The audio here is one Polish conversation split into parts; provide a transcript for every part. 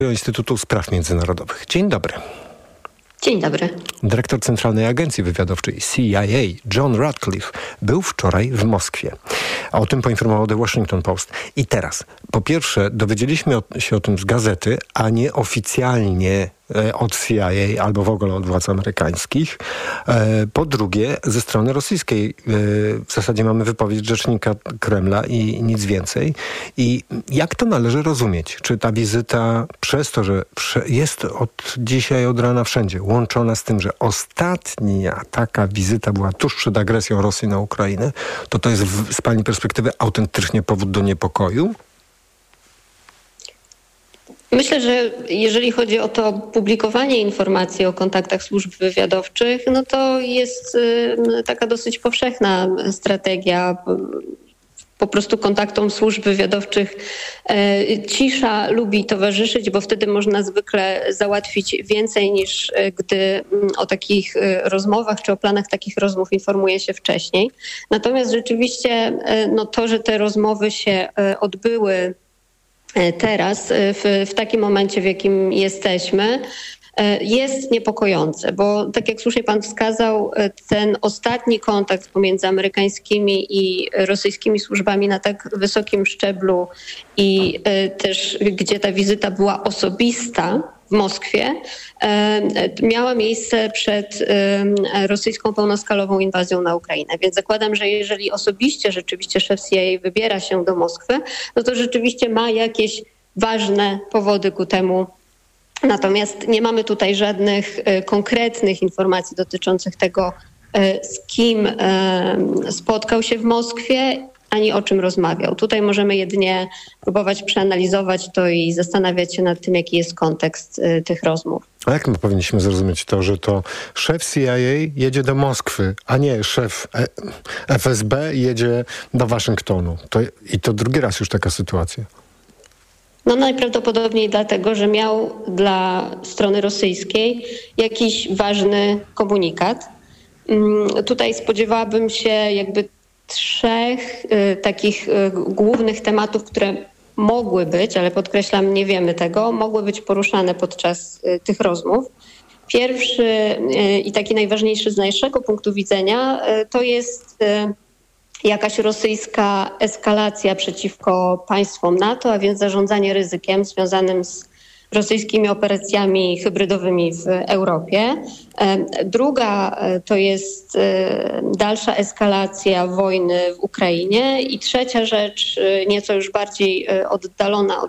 Instytutu Spraw Międzynarodowych. Dzień dobry. Dzień dobry. Dyrektor Centralnej Agencji Wywiadowczej CIA John Ratcliffe był wczoraj w Moskwie. A o tym poinformował The Washington Post. I teraz, po pierwsze, dowiedzieliśmy się o tym z gazety, a nie oficjalnie od CIA albo w ogóle od władz amerykańskich. Po drugie, ze strony rosyjskiej w zasadzie mamy wypowiedź rzecznika Kremla i nic więcej. I jak to należy rozumieć? Czy ta wizyta przez to, że jest od dzisiaj, od rana wszędzie łączona z tym, że ostatnia taka wizyta była tuż przed agresją Rosji na Ukrainę, to jest z pani perspektywy autentycznie powód do niepokoju? Myślę, że jeżeli chodzi o to publikowanie informacji o kontaktach służb wywiadowczych, no to jest taka dosyć powszechna strategia. Po prostu kontaktom służb wywiadowczych cisza lubi towarzyszyć, bo wtedy można zwykle załatwić więcej niż gdy o takich rozmowach czy o planach takich rozmów informuje się wcześniej. Natomiast rzeczywiście to, że te rozmowy się odbyły teraz, w takim momencie, w jakim jesteśmy, jest niepokojące, bo tak jak słusznie pan wskazał, ten ostatni kontakt pomiędzy amerykańskimi i rosyjskimi służbami na tak wysokim szczeblu i też gdzie ta wizyta była osobista w Moskwie, miała miejsce przed rosyjską pełnoskalową inwazją na Ukrainę. Więc zakładam, że jeżeli osobiście rzeczywiście szef CIA wybiera się do Moskwy, no to rzeczywiście ma jakieś ważne powody ku temu. Natomiast nie mamy tutaj żadnych konkretnych informacji dotyczących tego, z kim spotkał się w Moskwie, ani o czym rozmawiał. Tutaj możemy jedynie próbować przeanalizować to i zastanawiać się nad tym, jaki jest kontekst tych rozmów. A jak my powinniśmy zrozumieć to, że to szef CIA jedzie do Moskwy, a nie szef FSB jedzie do Waszyngtonu? I to drugi raz już taka sytuacja. No najprawdopodobniej dlatego, że miał dla strony rosyjskiej jakiś ważny komunikat. Tutaj spodziewałabym się jakby trzech takich głównych tematów, które mogły być, ale podkreślam, nie wiemy tego, mogły być poruszane podczas tych rozmów. Pierwszy i taki najważniejszy z naszego punktu widzenia to jest jakaś rosyjska eskalacja przeciwko państwom NATO, a więc zarządzanie ryzykiem związanym z rosyjskimi operacjami hybrydowymi w Europie. Druga to jest dalsza eskalacja wojny w Ukrainie i trzecia rzecz, nieco już bardziej oddalona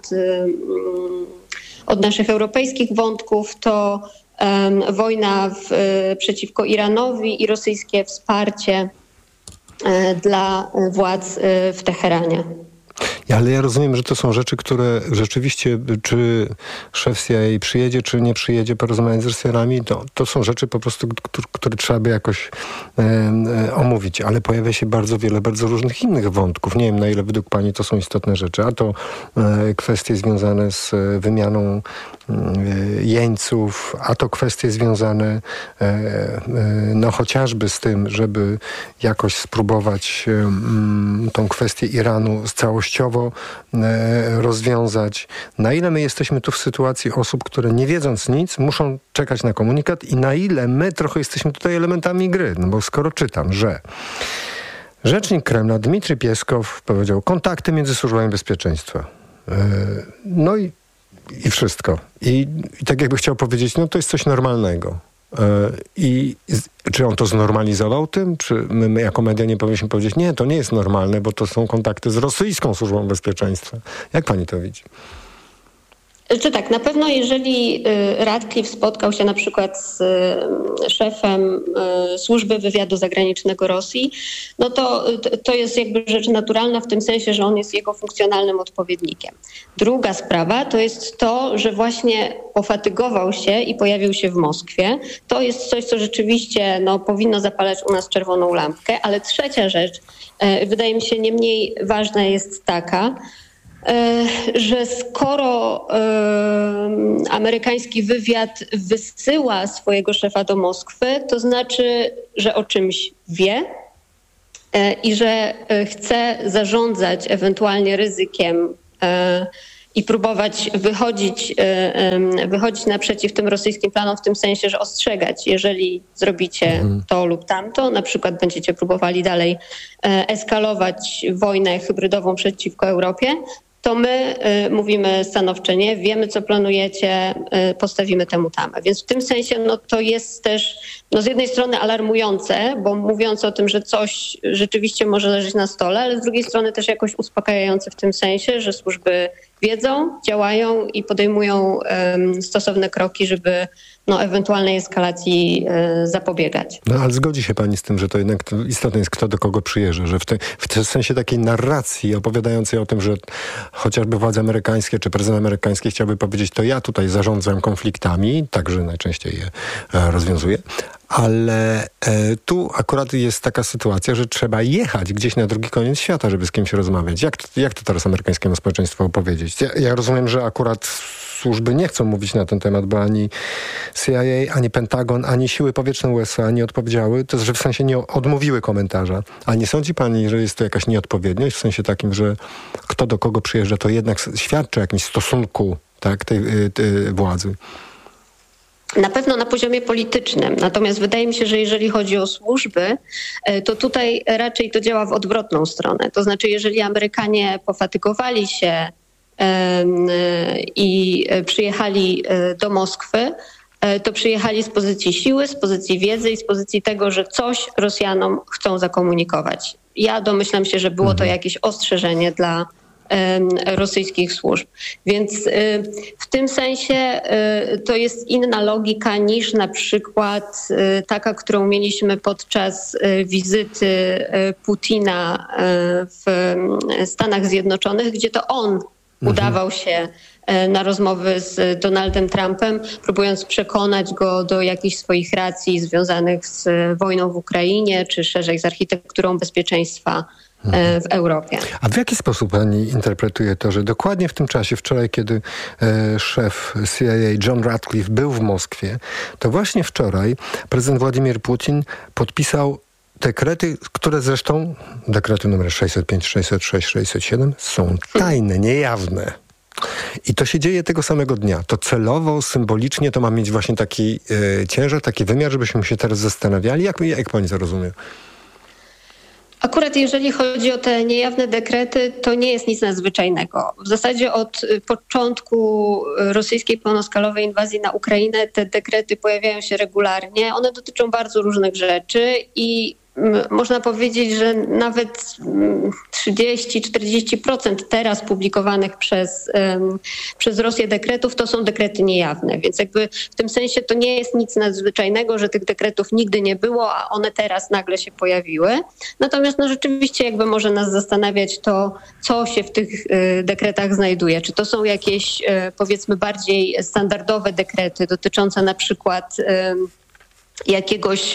od naszych europejskich wątków, to wojna przeciwko Iranowi i rosyjskie wsparcie dla władz w Teheranie. Ale ja rozumiem, że to są rzeczy, które rzeczywiście, czy szef CIA przyjedzie, czy nie przyjedzie porozmawiać z Rosjanami, to są rzeczy po prostu, które trzeba by jakoś omówić. Ale pojawia się bardzo wiele, bardzo różnych innych wątków. Nie wiem, na ile według pani to są istotne rzeczy. A to kwestie związane z wymianą jeńców, a to kwestie związane chociażby z tym, żeby jakoś spróbować tą kwestię Iranu całościowo rozwiązać. Na ile my jesteśmy tu w sytuacji osób, które nie wiedząc nic, muszą czekać na komunikat i na ile my trochę jesteśmy tutaj elementami gry. No bo skoro czytam, że rzecznik Kremla Dmitrij Pieskow powiedział kontakty między służbami bezpieczeństwa. No i wszystko. I tak jakby chciał powiedzieć, no to jest coś normalnego. I czy on to znormalizował tym? Czy my jako media nie powinniśmy powiedzieć, nie, to nie jest normalne, bo to są kontakty z rosyjską służbą bezpieczeństwa. Jak pani to widzi? Czy tak, na pewno jeżeli Ratcliffe spotkał się na przykład z szefem służby wywiadu zagranicznego Rosji, no to jest jakby rzecz naturalna w tym sensie, że on jest jego funkcjonalnym odpowiednikiem. Druga sprawa to jest to, że właśnie pofatygował się i pojawił się w Moskwie. To jest coś, co rzeczywiście powinno zapalać u nas czerwoną lampkę, ale trzecia rzecz, wydaje mi się nie mniej ważna, jest taka, że skoro amerykański wywiad wysyła swojego szefa do Moskwy, to znaczy, że o czymś wie i że chce zarządzać ewentualnie ryzykiem i próbować wychodzić naprzeciw tym rosyjskim planom w tym sensie, że ostrzegać, jeżeli zrobicie to lub tamto, na przykład będziecie próbowali dalej eskalować wojnę hybrydową przeciwko Europie, to my mówimy stanowcze nie, wiemy co planujecie, postawimy temu tamę. Więc w tym sensie to jest też z jednej strony alarmujące, bo mówiąc o tym, że coś rzeczywiście może leżeć na stole, ale z drugiej strony też jakoś uspokajające w tym sensie, że służby wiedzą, działają i podejmują stosowne kroki, żeby ewentualnej eskalacji zapobiegać. No ale zgodzi się pani z tym, że to jednak istotne jest, kto do kogo przyjeżdża, że w sensie takiej narracji opowiadającej o tym, że chociażby władze amerykańskie czy prezydent amerykański chciałby powiedzieć, to ja tutaj zarządzam konfliktami, także najczęściej je rozwiązuję, ale tu akurat jest taka sytuacja, że trzeba jechać gdzieś na drugi koniec świata, żeby z kimś rozmawiać. Jak to teraz amerykańskiemu społeczeństwu opowiedzieć? Ja rozumiem, że akurat służby nie chcą mówić na ten temat, bo ani CIA, ani Pentagon, ani siły powietrzne USA nie odpowiedziały, to że w sensie nie odmówiły komentarza. A nie sądzi pani, że jest to jakaś nieodpowiedniość w sensie takim, że kto do kogo przyjeżdża, to jednak świadczy o jakimś stosunku tej władzy? Na pewno na poziomie politycznym. Natomiast wydaje mi się, że jeżeli chodzi o służby, to tutaj raczej to działa w odwrotną stronę. To znaczy, jeżeli Amerykanie pofatygowali się i przyjechali do Moskwy, to przyjechali z pozycji siły, z pozycji wiedzy i z pozycji tego, że coś Rosjanom chcą zakomunikować. Ja domyślam się, że było to jakieś ostrzeżenie dla rosyjskich służb. Więc w tym sensie to jest inna logika niż na przykład taka, którą mieliśmy podczas wizyty Putina w Stanach Zjednoczonych, gdzie to on udawał się na rozmowy z Donaldem Trumpem, próbując przekonać go do jakichś swoich racji związanych z wojną w Ukrainie, czy szerzej z architekturą bezpieczeństwa w Europie. A w jaki sposób pani interpretuje to, że dokładnie w tym czasie, wczoraj, kiedy szef CIA John Ratcliffe był w Moskwie, to właśnie wczoraj prezydent Władimir Putin podpisał dekrety, które zresztą, dekrety numer 605, 606, 607 są tajne, niejawne. I to się dzieje tego samego dnia. To celowo, symbolicznie to ma mieć właśnie taki ciężar, taki wymiar, żebyśmy się teraz zastanawiali. Jak pani to rozumie? Akurat jeżeli chodzi o te niejawne dekrety, to nie jest nic nadzwyczajnego. W zasadzie od początku rosyjskiej pełnoskalowej inwazji na Ukrainę te dekrety pojawiają się regularnie. One dotyczą bardzo różnych rzeczy i można powiedzieć, że nawet 30-40% teraz publikowanych przez Rosję dekretów to są dekrety niejawne. Więc jakby w tym sensie to nie jest nic nadzwyczajnego, że tych dekretów nigdy nie było, a one teraz nagle się pojawiły. Natomiast rzeczywiście jakby może nas zastanawiać to, co się w tych dekretach znajduje. Czy to są jakieś powiedzmy bardziej standardowe dekrety dotyczące na przykład jakiegoś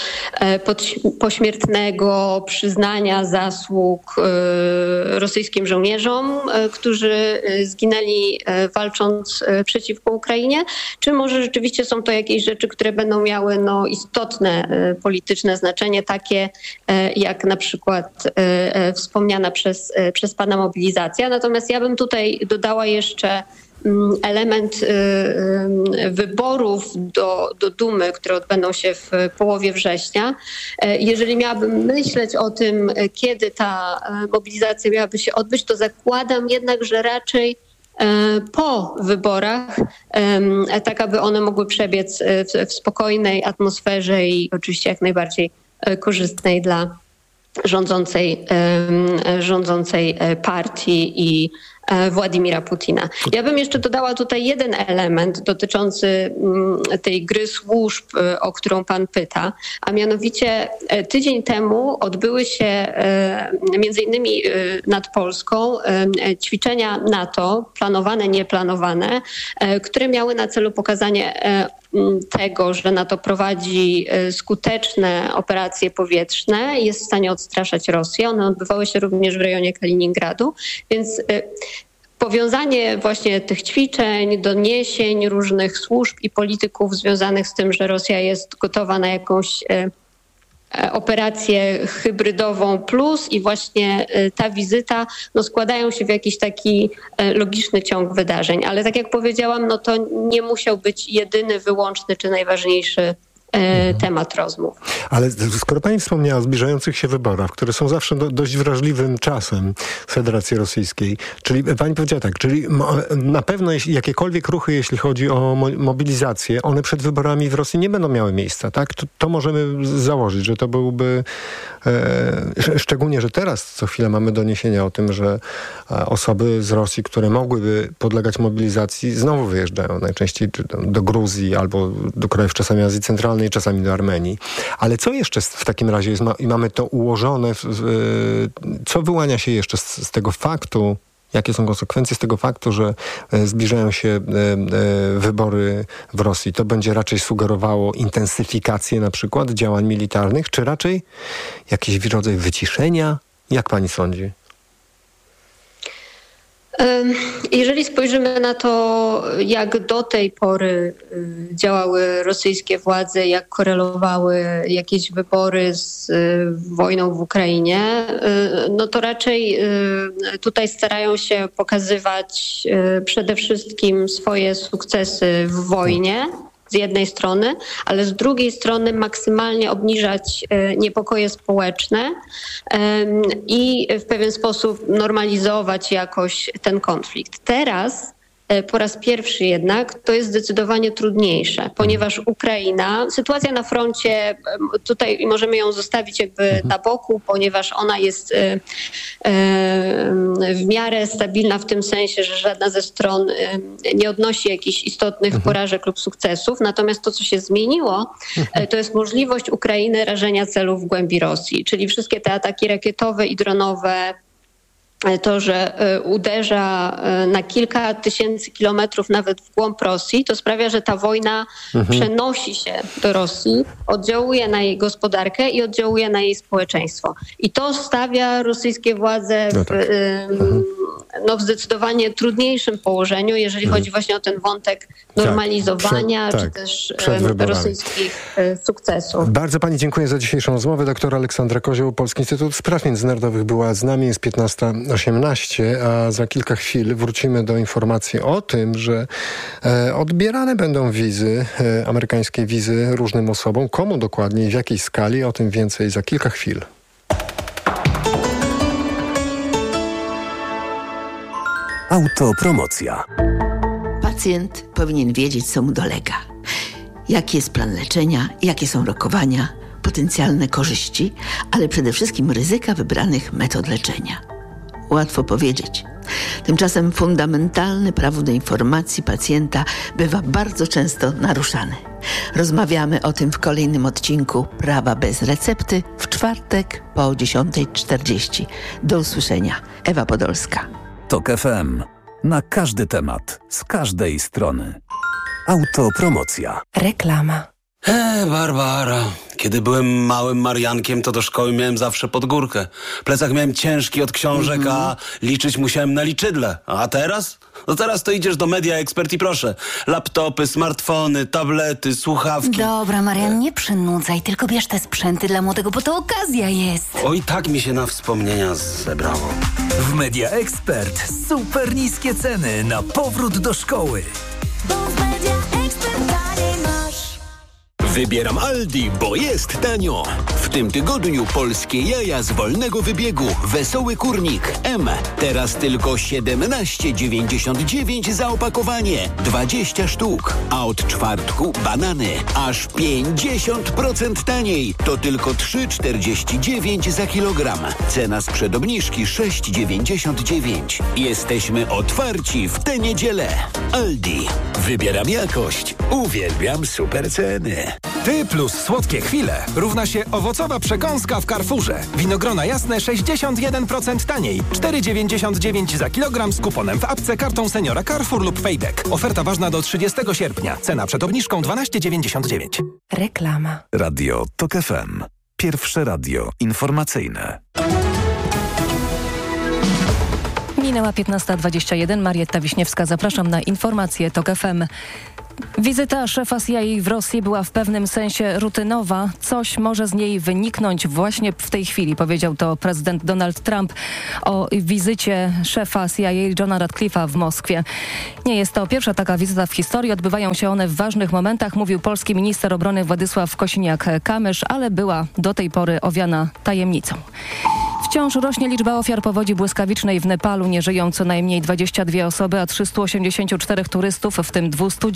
pośmiertnego przyznania zasług rosyjskim żołnierzom, którzy zginęli walcząc przeciwko Ukrainie, czy może rzeczywiście są to jakieś rzeczy, które będą miały istotne polityczne znaczenie, takie jak na przykład wspomniana przez pana mobilizacja. Natomiast ja bym tutaj dodała jeszcze element wyborów do Dumy, które odbędą się w połowie września. Jeżeli miałabym myśleć o tym, kiedy ta mobilizacja miałaby się odbyć, to zakładam jednak, że raczej po wyborach, tak aby one mogły przebiec w spokojnej atmosferze i oczywiście jak najbardziej korzystnej dla rządzącej partii i Władimira Putina. Ja bym jeszcze dodała tutaj jeden element dotyczący tej gry służb, o którą pan pyta, a mianowicie tydzień temu odbyły się między innymi nad Polską ćwiczenia NATO, planowane, nieplanowane, które miały na celu pokazanie tego, że NATO prowadzi skuteczne operacje powietrzne i jest w stanie odstraszać Rosję. One odbywały się również w rejonie Kaliningradu, więc powiązanie właśnie tych ćwiczeń, doniesień różnych służb i polityków związanych z tym, że Rosja jest gotowa na jakąś operację hybrydową plus i właśnie ta wizyta składają się w jakiś taki logiczny ciąg wydarzeń. Ale tak jak powiedziałam, to nie musiał być jedyny, wyłączny czy najważniejszy temat rozmów. Ale skoro pani wspomniała o zbliżających się wyborach, które są zawsze dość wrażliwym czasem w Federacji Rosyjskiej, czyli pani powiedziała tak, czyli na pewno jakiekolwiek ruchy, jeśli chodzi o mobilizację, one przed wyborami w Rosji nie będą miały miejsca, tak? To możemy założyć, że to byłby szczególnie, że teraz co chwilę mamy doniesienia o tym, że osoby z Rosji, które mogłyby podlegać mobilizacji, znowu wyjeżdżają najczęściej do Gruzji albo do krajów czasami Azji Centralnej, czasami do Armenii. Ale co jeszcze w takim razie jest, i mamy to ułożone, co wyłania się jeszcze z tego faktu, jakie są konsekwencje z tego faktu, że zbliżają się wybory w Rosji? To będzie raczej sugerowało intensyfikację na przykład działań militarnych, czy raczej jakiś rodzaj wyciszenia? Jak pani sądzi? Jeżeli spojrzymy na to, jak do tej pory działały rosyjskie władze, jak korelowały jakieś wybory z wojną w Ukrainie, to raczej tutaj starają się pokazywać przede wszystkim swoje sukcesy w wojnie z jednej strony, ale z drugiej strony maksymalnie obniżać niepokoje społeczne i w pewien sposób normalizować jakoś ten konflikt. Teraz po raz pierwszy jednak to jest zdecydowanie trudniejsze, ponieważ sytuacja na froncie, tutaj możemy ją zostawić jakby na boku, ponieważ ona jest w miarę stabilna w tym sensie, że żadna ze stron nie odnosi jakichś istotnych porażek lub sukcesów. Natomiast to, co się zmieniło, to jest możliwość Ukrainy rażenia celów w głębi Rosji, czyli wszystkie te ataki rakietowe i dronowe, to, że uderza na kilka tysięcy kilometrów nawet w głąb Rosji, to sprawia, że ta wojna przenosi się do Rosji, oddziałuje na jej gospodarkę i oddziałuje na jej społeczeństwo. I to stawia rosyjskie władze w zdecydowanie trudniejszym położeniu, jeżeli chodzi właśnie o ten wątek normalizowania, czy też rosyjskich sukcesów. Bardzo pani dziękuję za dzisiejszą rozmowę. Doktor Aleksandra Kozioł, Polski Instytut Spraw Międzynarodowych była z nami. Jest 15:18, a za kilka chwil wrócimy do informacji o tym, że odbierane będą wizy, amerykańskie wizy różnym osobom. Komu dokładnie i w jakiej skali? O tym więcej za kilka chwil. Autopromocja. Pacjent powinien wiedzieć, co mu dolega. Jaki jest plan leczenia, jakie są rokowania, potencjalne korzyści, ale przede wszystkim ryzyka wybranych metod leczenia. Łatwo powiedzieć. Tymczasem fundamentalne prawo do informacji pacjenta bywa bardzo często naruszane. Rozmawiamy o tym w kolejnym odcinku Prawa bez recepty w czwartek po 10:40. Do usłyszenia. Ewa Podolska. TOK FM. Na każdy temat, z każdej strony. Autopromocja. Reklama. Barbara. Kiedy byłem małym Mariankiem, to do szkoły miałem zawsze pod górkę. Plecak miałem ciężki od książek, a liczyć musiałem na liczydle. A teraz? No teraz to idziesz do Media Expert i proszę. Laptopy, smartfony, tablety, słuchawki. Dobra, Marian, nie przynudzaj, tylko bierz te sprzęty dla młodego, bo to okazja jest. Oj, tak mi się na wspomnienia zebrało. W Media Expert super niskie ceny na powrót do szkoły. Bo w Media Expert taniej masz. Wybieram Aldi, bo jest tanio. W tym tygodniu polskie jaja z wolnego wybiegu. Wesoły kurnik M. Teraz tylko 17,99 za opakowanie. 20 sztuk. A od czwartku banany. Aż 50% taniej. To tylko 3,49 za kilogram. Cena sprzed obniżki 6,99. Jesteśmy otwarci w tę niedzielę. Aldi. Wybieram jakość. Uwielbiam super ceny. Ty plus słodkie chwile równa się owocowa przekąska w Carrefourze. Winogrona jasne 61% taniej. 4,99 za kilogram z kuponem w apce, kartą seniora Carrefour lub Fejdek. Oferta ważna do 30 sierpnia. Cena przed obniżką 12,99. Reklama. Radio TOK FM. Pierwsze radio informacyjne. Minęła 15:21. Marietta Wiśniewska. Zapraszam na informacje TOK FM. Wizyta szefa CIA w Rosji była w pewnym sensie rutynowa. Coś może z niej wyniknąć właśnie w tej chwili, powiedział to prezydent Donald Trump o wizycie szefa CIA Johna Ratcliffe'a w Moskwie. Nie jest to pierwsza taka wizyta w historii. Odbywają się one w ważnych momentach, mówił polski minister obrony Władysław Kosiniak-Kamysz, ale była do tej pory owiana tajemnicą. Wciąż rośnie liczba ofiar powodzi błyskawicznej w Nepalu. Nie żyją co najmniej 22 osoby, a 384 turystów, w tym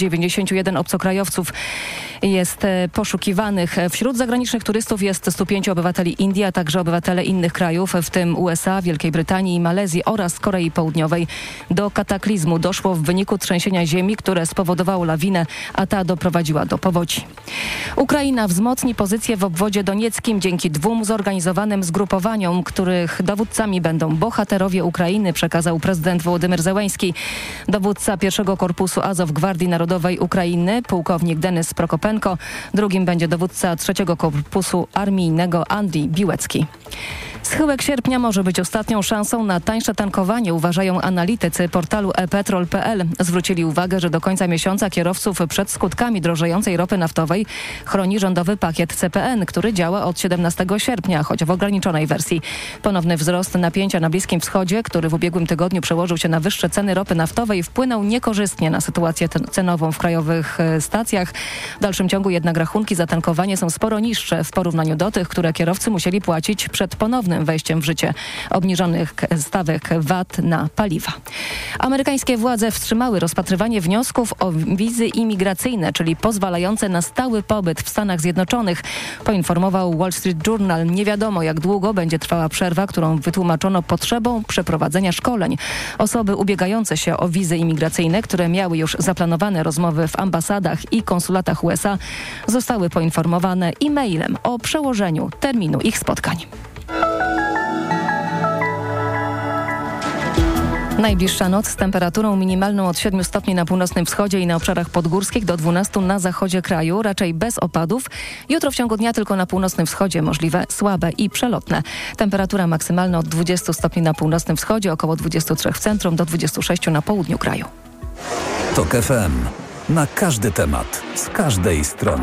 291 obcokrajowców jest poszukiwanych. Wśród zagranicznych turystów jest 105 obywateli Indii, a także obywatele innych krajów, w tym USA, Wielkiej Brytanii i Malezji oraz Korei Południowej. Do kataklizmu doszło w wyniku trzęsienia ziemi, które spowodowało lawinę, a ta doprowadziła do powodzi. Ukraina wzmocni pozycję w obwodzie donieckim dzięki 2 zorganizowanym zgrupowaniom, których dowódcami będą bohaterowie Ukrainy, przekazał prezydent Wołodymyr Zełenski. Dowódca pierwszego korpusu Azow Gwardii Narodowej Ukrainy, pułkownik Denys Prokopenko. Drugim będzie dowódca trzeciego korpusu armijnego Andrii Biłecki. Schyłek sierpnia może być ostatnią szansą na tańsze tankowanie, uważają analitycy portalu ePetrol.pl. Zwrócili uwagę, że do końca miesiąca kierowców przed skutkami drożejącej ropy naftowej chroni rządowy pakiet CPN, który działa od 17 sierpnia, choć w ograniczonej wersji. Ponowny wzrost napięcia na Bliskim Wschodzie, który w ubiegłym tygodniu przełożył się na wyższe ceny ropy naftowej, wpłynął niekorzystnie na sytuację cenową w krajowych stacjach. W dalszym ciągu jednak rachunki za tankowanie są sporo niższe w porównaniu do tych, które kierowcy musieli płacić przed ponownym wejściem w życie obniżonych stawek VAT na paliwa. Amerykańskie władze wstrzymały rozpatrywanie wniosków o wizy imigracyjne, czyli pozwalające na stały pobyt w Stanach Zjednoczonych, poinformował Wall Street Journal. Nie wiadomo, jak długo będzie trwała przerwa, którą wytłumaczono potrzebą przeprowadzenia szkoleń. Osoby ubiegające się o wizy imigracyjne, które miały już zaplanowane rozmowy w ambasadach i konsulatach USA, zostały poinformowane e-mailem o przełożeniu terminu ich spotkań. Najbliższa noc z temperaturą minimalną od 7 stopni na północnym wschodzie i na obszarach podgórskich do 12 na zachodzie kraju, raczej bez opadów. Jutro w ciągu dnia tylko na północnym wschodzie możliwe słabe i przelotne. Temperatura maksymalna od 20 stopni na północnym wschodzie, około 23 w centrum, do 26 na południu kraju. TOK FM. Na każdy temat, z każdej strony.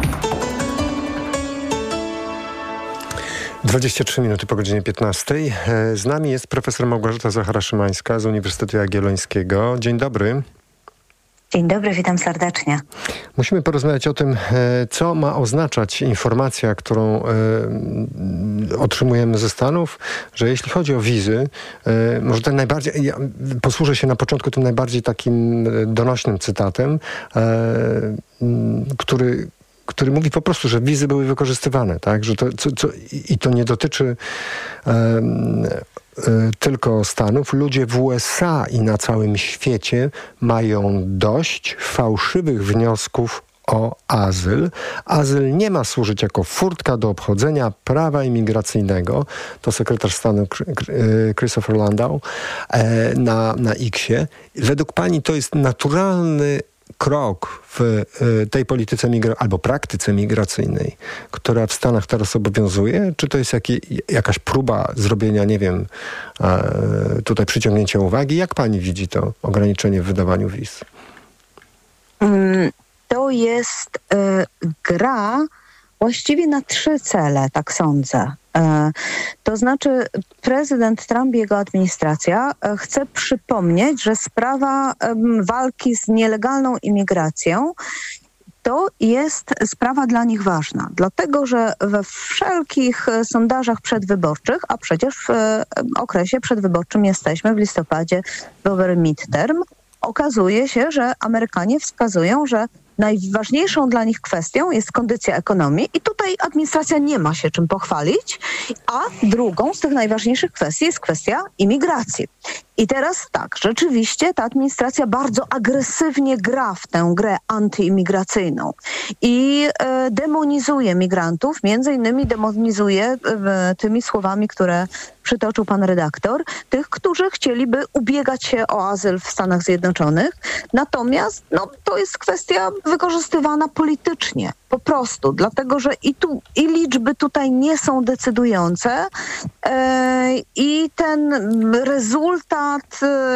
23 minuty po godzinie 15. Z nami jest profesor Małgorzata Zachara-Szymańska z Uniwersytetu Jagiellońskiego. Dzień dobry. Dzień dobry, witam serdecznie. Musimy porozmawiać o tym, co ma oznaczać informacja, którą otrzymujemy ze Stanów, że jeśli chodzi o wizy, może ten najbardziej, ja posłużę się na początku tym najbardziej takim donośnym cytatem, który mówi po prostu, że wizy były wykorzystywane, tak? Że i to nie dotyczy tylko Stanów. Ludzie w USA i na całym świecie mają dość fałszywych wniosków o azyl. Azyl nie ma służyć jako furtka do obchodzenia prawa imigracyjnego. To sekretarz stanu Christopher Landau na X-ie. Według pani to jest naturalny krok w tej polityce albo praktyce migracyjnej, która w Stanach teraz obowiązuje? Czy to jest jakaś próba zrobienia, nie wiem, tutaj przyciągnięcia uwagi? Jak pani widzi to ograniczenie w wydawaniu wiz? To jest gra właściwie na 3 cele, tak sądzę. To znaczy prezydent Trump i jego administracja chce przypomnieć, że sprawa walki z nielegalną imigracją to jest sprawa dla nich ważna. Dlatego, że we wszelkich sondażach przedwyborczych, a przecież w okresie przedwyborczym jesteśmy w listopadzie, wybory midterm, okazuje się, że Amerykanie wskazują, że najważniejszą dla nich kwestią jest kondycja ekonomii i tutaj administracja nie ma się czym pochwalić, a drugą z tych najważniejszych kwestii jest kwestia imigracji. I teraz tak, rzeczywiście ta administracja bardzo agresywnie gra w tę grę antyimigracyjną i demonizuje migrantów, między innymi demonizuje tymi słowami, które przytoczył pan redaktor, tych, którzy chcieliby ubiegać się o azyl w Stanach Zjednoczonych. Natomiast to jest kwestia wykorzystywana politycznie Po prostu, dlatego że i liczby tutaj nie są decydujące i ten rezultat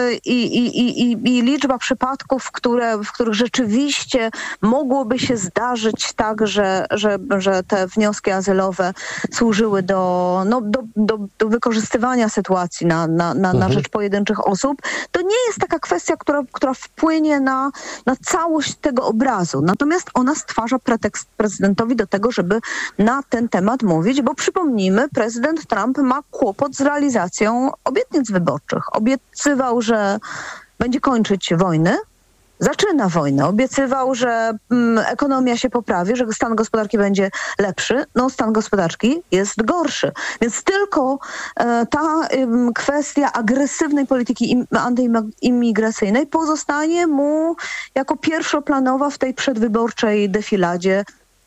i liczba przypadków, w których rzeczywiście mogłoby się zdarzyć tak, że te wnioski azylowe służyły do wykorzystywania sytuacji na rzecz pojedynczych osób, to nie jest taka kwestia, która wpłynie na całość tego obrazu. Natomiast ona stwarza pretekst prezydentowi do tego, żeby na ten temat mówić, bo przypomnijmy, prezydent Trump ma kłopot z realizacją obietnic wyborczych. Obiecywał, że będzie kończyć wojny, zaczyna wojnę. Obiecywał, że ekonomia się poprawi, że stan gospodarki będzie lepszy. No, stan gospodarki jest gorszy. Więc tylko ta kwestia agresywnej polityki antyimigracyjnej pozostanie mu jako pierwszoplanowa w tej przedwyborczej defiladzie,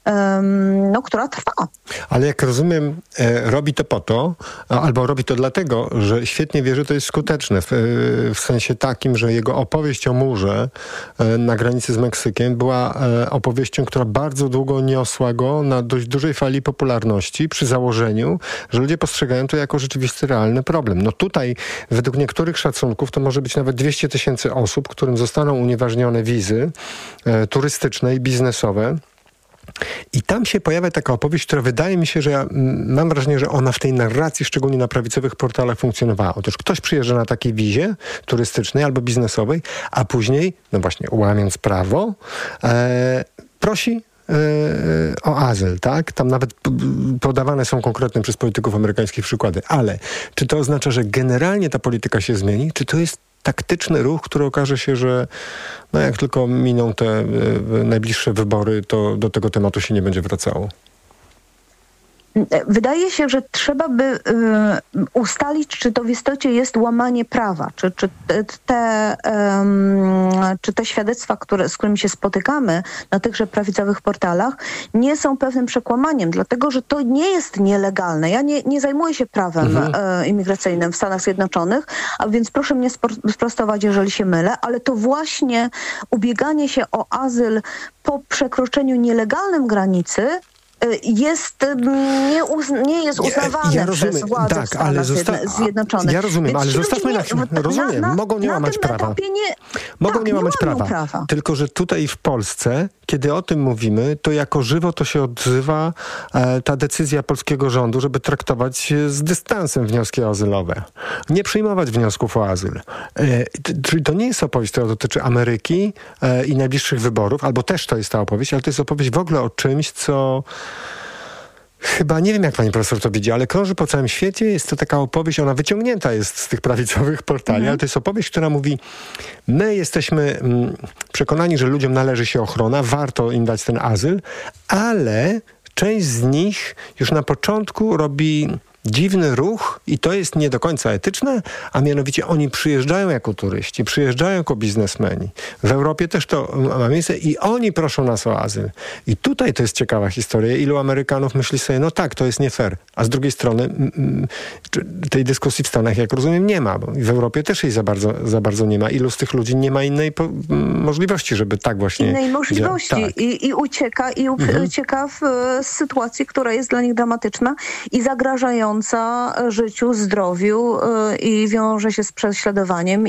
która trwa. Ale jak rozumiem, robi to po to, albo robi to dlatego, że świetnie wie, że to jest skuteczne. W sensie takim, że jego opowieść o murze na granicy z Meksykiem była opowieścią, która bardzo długo niosła go na dość dużej fali popularności przy założeniu, że ludzie postrzegają to jako rzeczywisty, realny problem. No tutaj według niektórych szacunków to może być nawet 200 000 osób, którym zostaną unieważnione wizy turystyczne i biznesowe. I tam się pojawia taka opowieść, która wydaje mi się, że ja mam wrażenie, że ona w tej narracji, szczególnie na prawicowych portalach, funkcjonowała. Otóż ktoś przyjeżdża na takiej wizie turystycznej albo biznesowej, a później, no właśnie, łamiąc prawo, prosi o azyl, tak? Tam nawet podawane są konkretne przez polityków amerykańskich przykłady. Ale czy to oznacza, że generalnie ta polityka się zmieni? Czy to jest taktyczny ruch, który okaże się, że no jak tylko miną te najbliższe wybory, to do tego tematu się nie będzie wracało? Wydaje się, że trzeba by ustalić, czy to w istocie jest łamanie prawa, czy te świadectwa, z którymi się spotykamy na tychże prawicowych portalach, nie są pewnym przekłamaniem, dlatego że to nie jest nielegalne. Ja nie zajmuję się prawem imigracyjnym w Stanach Zjednoczonych, a więc proszę mnie sprostować, jeżeli się mylę, ale to właśnie ubieganie się o azyl po przekroczeniu nielegalnym granicy nie jest uznawane przez władze w Stanach Zjednoczonych. Ja rozumiem, ale zostawmy na chwilę. Rozumiem, mogą nie łamać prawa. Mogą nie łamać prawa. Tylko że tutaj w Polsce, kiedy o tym mówimy, to jako żywo to się odzywa ta decyzja polskiego rządu, żeby traktować z dystansem wnioski azylowe. Nie przyjmować wniosków o azyl. Czyli to nie jest opowieść, która dotyczy Ameryki i najbliższych wyborów, albo też to jest ta opowieść, ale to jest opowieść w ogóle o czymś, co chyba, nie wiem jak pani profesor to widzi, ale krąży po całym świecie. Jest to taka opowieść, ona wyciągnięta jest z tych prawicowych portali, ale to jest opowieść, która mówi, my jesteśmy przekonani, że ludziom należy się ochrona, warto im dać ten azyl, ale część z nich już na początku robi dziwny ruch i to jest nie do końca etyczne, a mianowicie oni przyjeżdżają jako turyści, przyjeżdżają jako biznesmeni. W Europie też to ma miejsce i oni proszą nas o azyl. I tutaj to jest ciekawa historia. Ilu Amerykanów myśli sobie, no tak, to jest nie fair. A z drugiej strony tej dyskusji w Stanach, jak rozumiem, nie ma, bo w Europie też jej za bardzo nie ma. Ilu z tych ludzi nie ma innej możliwości, żeby tak właśnie innej możliwości tak. I ucieka w sytuacji, która jest dla nich dramatyczna i zagrażająca życiu, zdrowiu i wiąże się z prześladowaniem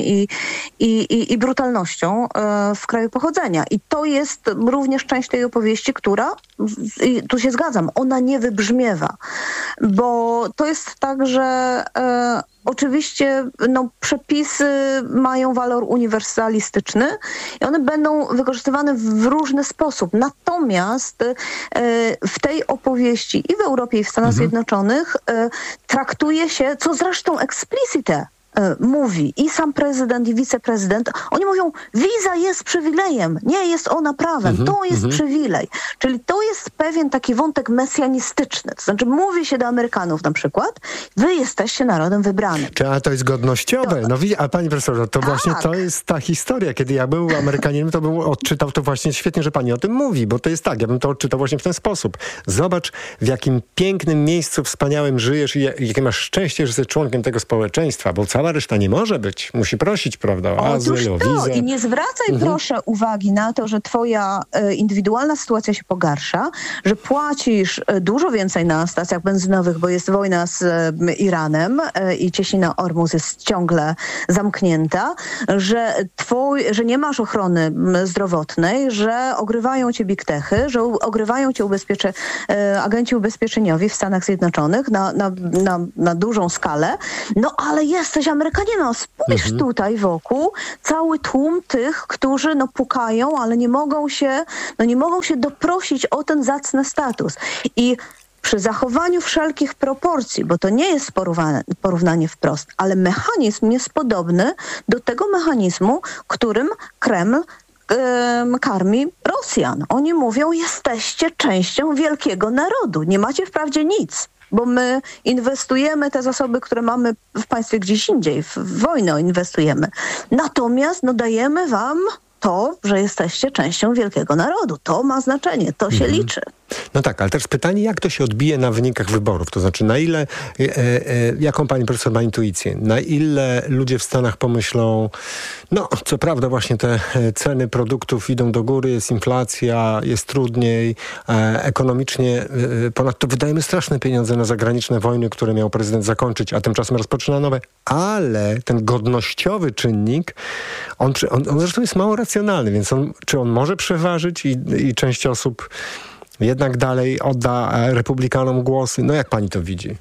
i brutalnością w kraju pochodzenia. I to jest również część tej opowieści, która, i tu się zgadzam, ona nie wybrzmiewa. Bo to jest tak, że oczywiście przepisy mają walor uniwersalistyczny i one będą wykorzystywane w różny sposób. Natomiast w tej opowieści i w Europie, i w Stanach Zjednoczonych traktuje się, co zresztą explicite mówi i sam prezydent, i wiceprezydent, oni mówią, wiza jest przywilejem, nie jest ona prawem, to jest przywilej. Czyli to jest pewien taki wątek mesjanistyczny. To znaczy mówi się do Amerykanów na przykład, wy jesteście narodem wybranym. A to jest godnościowe. No a pani profesor, to właśnie to jest ta historia. Kiedy ja był Amerykaninem, to bym odczytał to właśnie świetnie, że pani o tym mówi, bo to jest tak, ja bym to odczytał właśnie w ten sposób. Zobacz, w jakim pięknym miejscu wspaniałym żyjesz i jakie masz szczęście, że jesteś członkiem tego społeczeństwa, bo cały cała reszta nie może być. Musi prosić, prawda, o azyl, o wizę. I nie zwracaj proszę uwagi na to, że twoja indywidualna sytuacja się pogarsza, że płacisz dużo więcej na stacjach benzynowych, bo jest wojna z Iranem i cieśnina Ormus jest ciągle zamknięta, że nie masz ochrony zdrowotnej, że ogrywają cię big techy, że ogrywają cię agenci ubezpieczeniowi w Stanach Zjednoczonych na dużą skalę. No ale jesteś Amerykaninem. Spójrz tutaj wokół cały tłum tych, którzy pukają, ale nie mogą się doprosić o ten zacny status. I przy zachowaniu wszelkich proporcji, bo to nie jest porównanie wprost, ale mechanizm jest podobny do tego mechanizmu, którym Kreml karmi Rosjan. Oni mówią, jesteście częścią wielkiego narodu. Nie macie wprawdzie nic, bo my inwestujemy te zasoby, które mamy w państwie gdzieś indziej, w wojnę inwestujemy. Natomiast dajemy wam to, że jesteście częścią wielkiego narodu. To ma znaczenie, to się liczy. No tak, ale też pytanie, jak to się odbije na wynikach wyborów? To znaczy, na ile, jaką pani profesor ma intuicję, na ile ludzie w Stanach pomyślą, co prawda właśnie te ceny produktów idą do góry, jest inflacja, jest trudniej, ekonomicznie, ponadto wydajemy straszne pieniądze na zagraniczne wojny, które miał prezydent zakończyć, a tymczasem rozpoczyna nowe, ale ten godnościowy czynnik, on zresztą jest mało racjonalny, więc czy on może przeważyć i część osób jednak dalej odda republikanom głosy? Jak pani to widzi?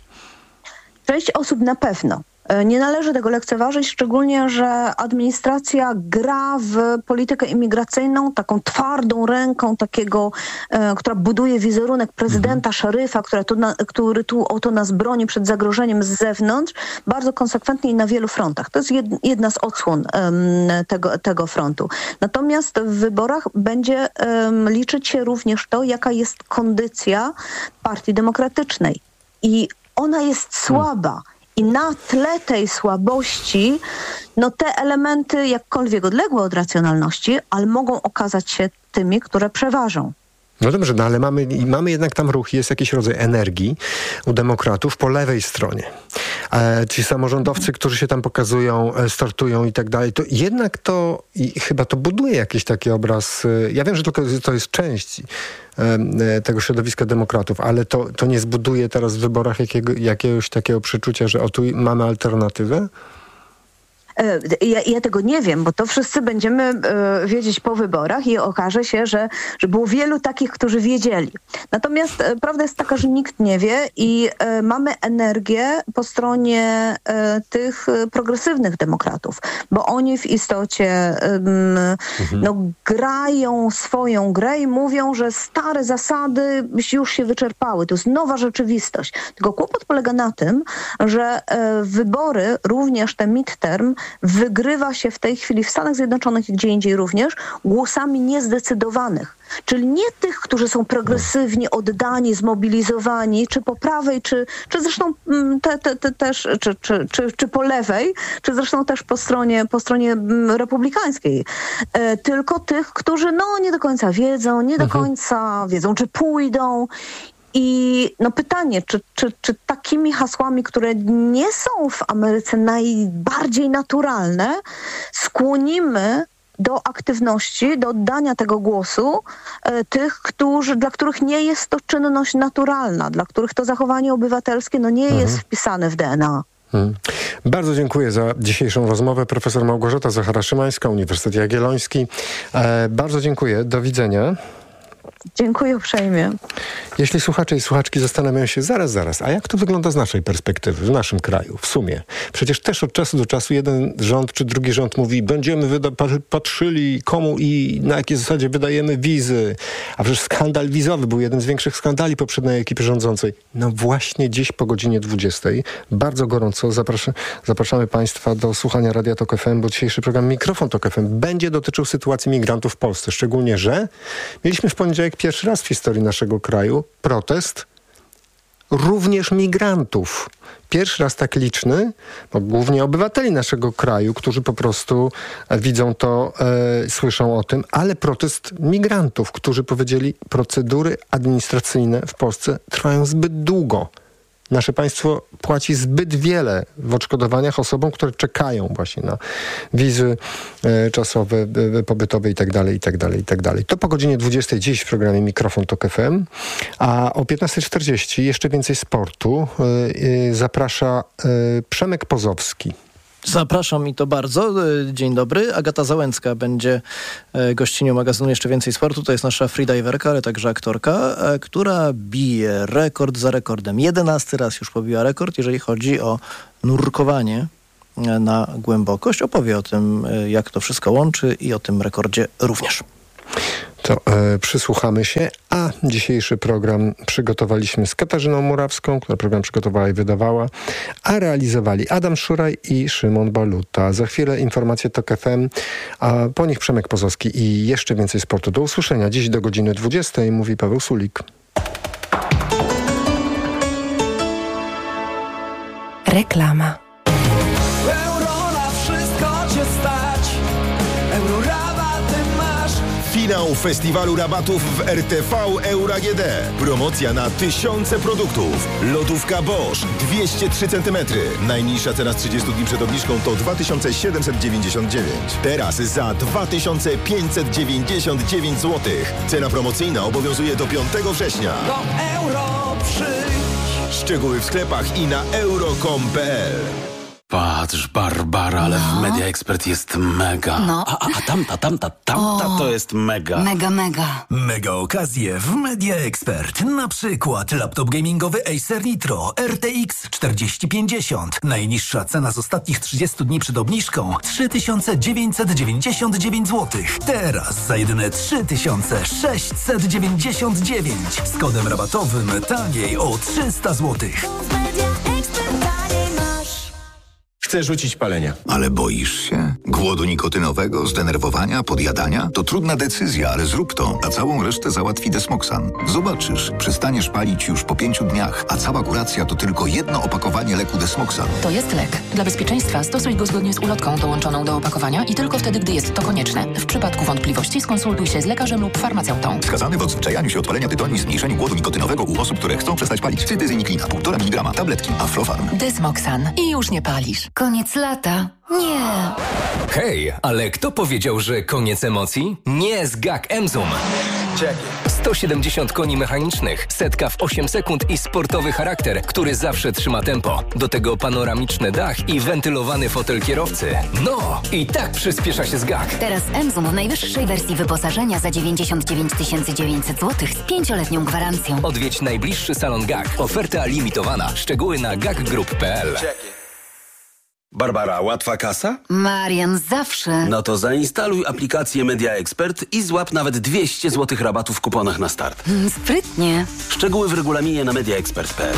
Część osób na pewno. Nie należy tego lekceważyć, szczególnie, że administracja gra w politykę imigracyjną taką twardą ręką takiego, która buduje wizerunek prezydenta, szeryfa, który tu oto nas broni przed zagrożeniem z zewnątrz, bardzo konsekwentnie i na wielu frontach. To jest jedna z odsłon tego frontu. Natomiast w wyborach będzie liczyć się również to, jaka jest kondycja Partii Demokratycznej. I ona jest słaba. I na tle tej słabości, te elementy jakkolwiek odległe od racjonalności, ale mogą okazać się tymi, które przeważą. No dobrze, ale mamy jednak tam ruch, jest jakiś rodzaj energii u demokratów po lewej stronie. Ci samorządowcy, którzy się tam pokazują, startują i tak dalej, to jednak chyba to buduje jakiś taki obraz. Ja wiem, że tylko to jest część tego środowiska demokratów, ale to nie zbuduje teraz w wyborach jakiegoś takiego przeczucia, że tu mamy alternatywę? Ja tego nie wiem, bo to wszyscy będziemy wiedzieć po wyborach i okaże się, że było wielu takich, którzy wiedzieli. Natomiast prawda jest taka, że nikt nie wie i mamy energię po stronie tych progresywnych demokratów, bo oni w istocie grają swoją grę i mówią, że stare zasady już się wyczerpały. To jest nowa rzeczywistość. Tylko kłopot polega na tym, że wybory, również te midterm, wygrywa się w tej chwili w Stanach Zjednoczonych i gdzie indziej również głosami niezdecydowanych. Czyli nie tych, którzy są progresywnie oddani, zmobilizowani, czy po prawej, czy zresztą też, czy po lewej, czy zresztą też po stronie republikańskiej. Tylko tych, którzy nie do końca wiedzą, nie do końca wiedzą, czy pójdą. I pytanie, czy takimi hasłami, które nie są w Ameryce najbardziej naturalne, skłonimy do aktywności, do oddania tego głosu tych, dla których nie jest to czynność naturalna, dla których to zachowanie obywatelskie nie jest wpisane w DNA. Bardzo dziękuję za dzisiejszą rozmowę. Profesor Małgorzata Zachara-Szymańska, Uniwersytet Jagielloński. Bardzo dziękuję. Do widzenia. Dziękuję uprzejmie. Jeśli słuchacze i słuchaczki zastanawiają się, zaraz, a jak to wygląda z naszej perspektywy, w naszym kraju, w sumie? Przecież też od czasu do czasu jeden rząd czy drugi rząd mówi, będziemy patrzyli komu i na jakiej zasadzie wydajemy wizy. A przecież skandal wizowy był jeden z większych skandali poprzedniej ekipy rządzącej. Właśnie dziś po godzinie 20. Bardzo gorąco zapraszamy Państwa do słuchania Radia Tok FM, bo dzisiejszy program Mikrofon Tok FM będzie dotyczył sytuacji migrantów w Polsce. Szczególnie, że mieliśmy w poniedziałek pierwszy raz w historii naszego kraju protest również migrantów. Pierwszy raz tak liczny, bo głównie obywateli naszego kraju, którzy po prostu widzą to, słyszą o tym, ale protest migrantów, którzy powiedzieli, procedury administracyjne w Polsce trwają zbyt długo. nasze państwo płaci zbyt wiele w odszkodowaniach osobom, które czekają właśnie na wizy czasowe, pobytowe itd. To po godzinie 20 dziś w programie Mikrofon Tok FM, a o 15:40 jeszcze więcej sportu zaprasza Przemek Pozowski. Zapraszam i to bardzo. Dzień dobry. Agata Załęcka będzie gościnią magazynu Jeszcze Więcej Sportu. To jest nasza freediverka, ale także aktorka, która bije rekord za rekordem. 11 raz już pobiła rekord, jeżeli chodzi o nurkowanie na głębokość. Opowie o tym, jak to wszystko łączy i o tym rekordzie również. To przysłuchamy się, a dzisiejszy program przygotowaliśmy z Katarzyną Murawską, która program przygotowała i wydawała, a realizowali Adam Szuraj i Szymon Baluta. Za chwilę informacje TOK FM, a po nich Przemek Pozowski i Jeszcze Więcej Sportu. Do usłyszenia dziś do godziny 20, mówi Paweł Sulik. Reklama. Finał festiwalu rabatów w RTV Euro AGD. Promocja na tysiące produktów. Lodówka Bosch 203 cm. Najniższa cena z 30 dni przed obniżką to 2799. Teraz za 2599 zł. Cena promocyjna obowiązuje do 5 września. Do Euro przyjdź. Szczegóły w sklepach i na euro.com.pl. Patrz, Barbara, ale w Media Expert jest mega. No. A tamta to jest mega. Mega. Mega okazje w Media Expert. Na przykład laptop gamingowy Acer Nitro RTX 4050. Najniższa cena z ostatnich 30 dni przed obniżką 3999 zł. Teraz za jedyne 3699. Z kodem rabatowym taniej o 300 zł. Chcę rzucić palenia. Ale boisz się? Głodu nikotynowego, zdenerwowania, podjadania? To trudna decyzja, ale zrób to, a całą resztę załatwi Desmoxan. Zobaczysz, przestaniesz palić już po 5 dniach, a cała kuracja to tylko jedno opakowanie leku Desmoxan. To jest lek. Dla bezpieczeństwa stosuj go zgodnie z ulotką dołączoną do opakowania i tylko wtedy, gdy jest to konieczne. W przypadku wątpliwości skonsultuj się z lekarzem lub farmaceutą. Wskazany w odzwyczajaniu się od palenia tytoniu i zmniejszeniu głodu nikotynowego u osób, które chcą przestać palić. Cytyzyniklina, 1,5 mg, tabletki, Aflofarm. Desmoxan. I już nie palisz. Koniec lata. Nie. Hej, ale kto powiedział, że koniec emocji? Nie z GAC Emzum. 170 koni mechanicznych, setka w 8 sekund i sportowy charakter, który zawsze trzyma tempo. Do tego panoramiczny dach i wentylowany fotel kierowcy. No, i tak przyspiesza się z GAC. Teraz Emzum w najwyższej wersji wyposażenia za 99 900 zł z 5-letnią gwarancją. Odwiedź najbliższy salon GAC. Oferta limitowana. Szczegóły na gacgroup.pl. Barbara, łatwa kasa? Marian, zawsze. No to zainstaluj aplikację Media Expert i złap nawet 200 zł rabatu w kuponach na start. Sprytnie. Szczegóły w regulaminie na mediaexpert.pl.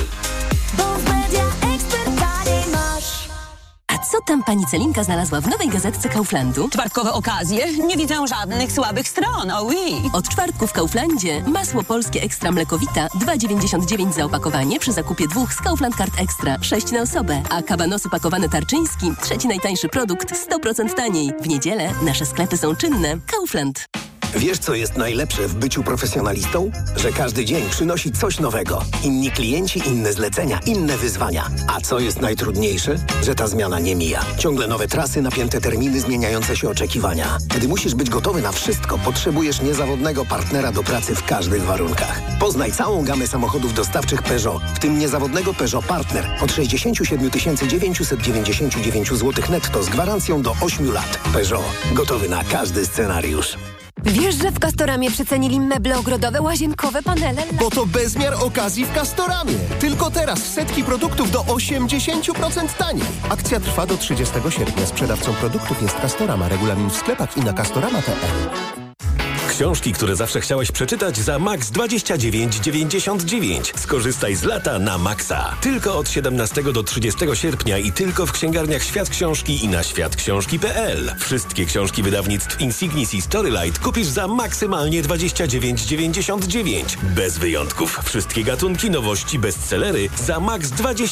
A co tam pani Celinka znalazła w nowej gazetce Kauflandu? Czwartkowe okazje? Nie widzę żadnych słabych stron, oui. Od czwartku w Kauflandzie masło polskie ekstra mlekowita 2,99 za opakowanie przy zakupie 2 z Kaufland Card Extra 6 na osobę, a kabanosy pakowane Tarczyński, trzeci najtańszy produkt 100% taniej. W niedzielę nasze sklepy są czynne. Kaufland. Wiesz, co jest najlepsze w byciu profesjonalistą? Że każdy dzień przynosi coś nowego. Inni klienci, inne zlecenia, inne wyzwania. A co jest najtrudniejsze? Że ta zmiana nie mija. Ciągle nowe trasy, napięte terminy, zmieniające się oczekiwania. Gdy musisz być gotowy na wszystko, potrzebujesz niezawodnego partnera do pracy w każdych warunkach. Poznaj całą gamę samochodów dostawczych Peugeot, w tym niezawodnego Peugeot Partner od 67 999 zł netto z gwarancją do 8 lat. Peugeot. Gotowy na każdy scenariusz. Wiesz, że w Castoramie przecenili meble ogrodowe, łazienkowe, panele? Bo to bezmiar okazji w Castoramie. Tylko teraz setki produktów do 80% taniej. Akcja trwa do 30 sierpnia. Sprzedawcą produktów jest Castorama. Regulamin w sklepach i na castorama.pl. Książki, które zawsze chciałeś przeczytać za max 29,99. Skorzystaj z lata na maksa. Tylko od 17 do 30 sierpnia i tylko w księgarniach Świat Książki i na światksiążki.pl. Wszystkie książki wydawnictw Insignis i Storylight kupisz za maksymalnie 29,99. Bez wyjątków. Wszystkie gatunki, nowości, bestsellery za max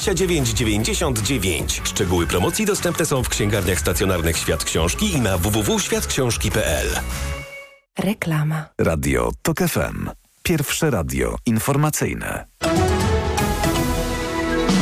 29,99. Szczegóły promocji dostępne są w księgarniach stacjonarnych Świat Książki i na www.światksiążki.pl. Reklama. Radio TOK FM. Pierwsze radio informacyjne.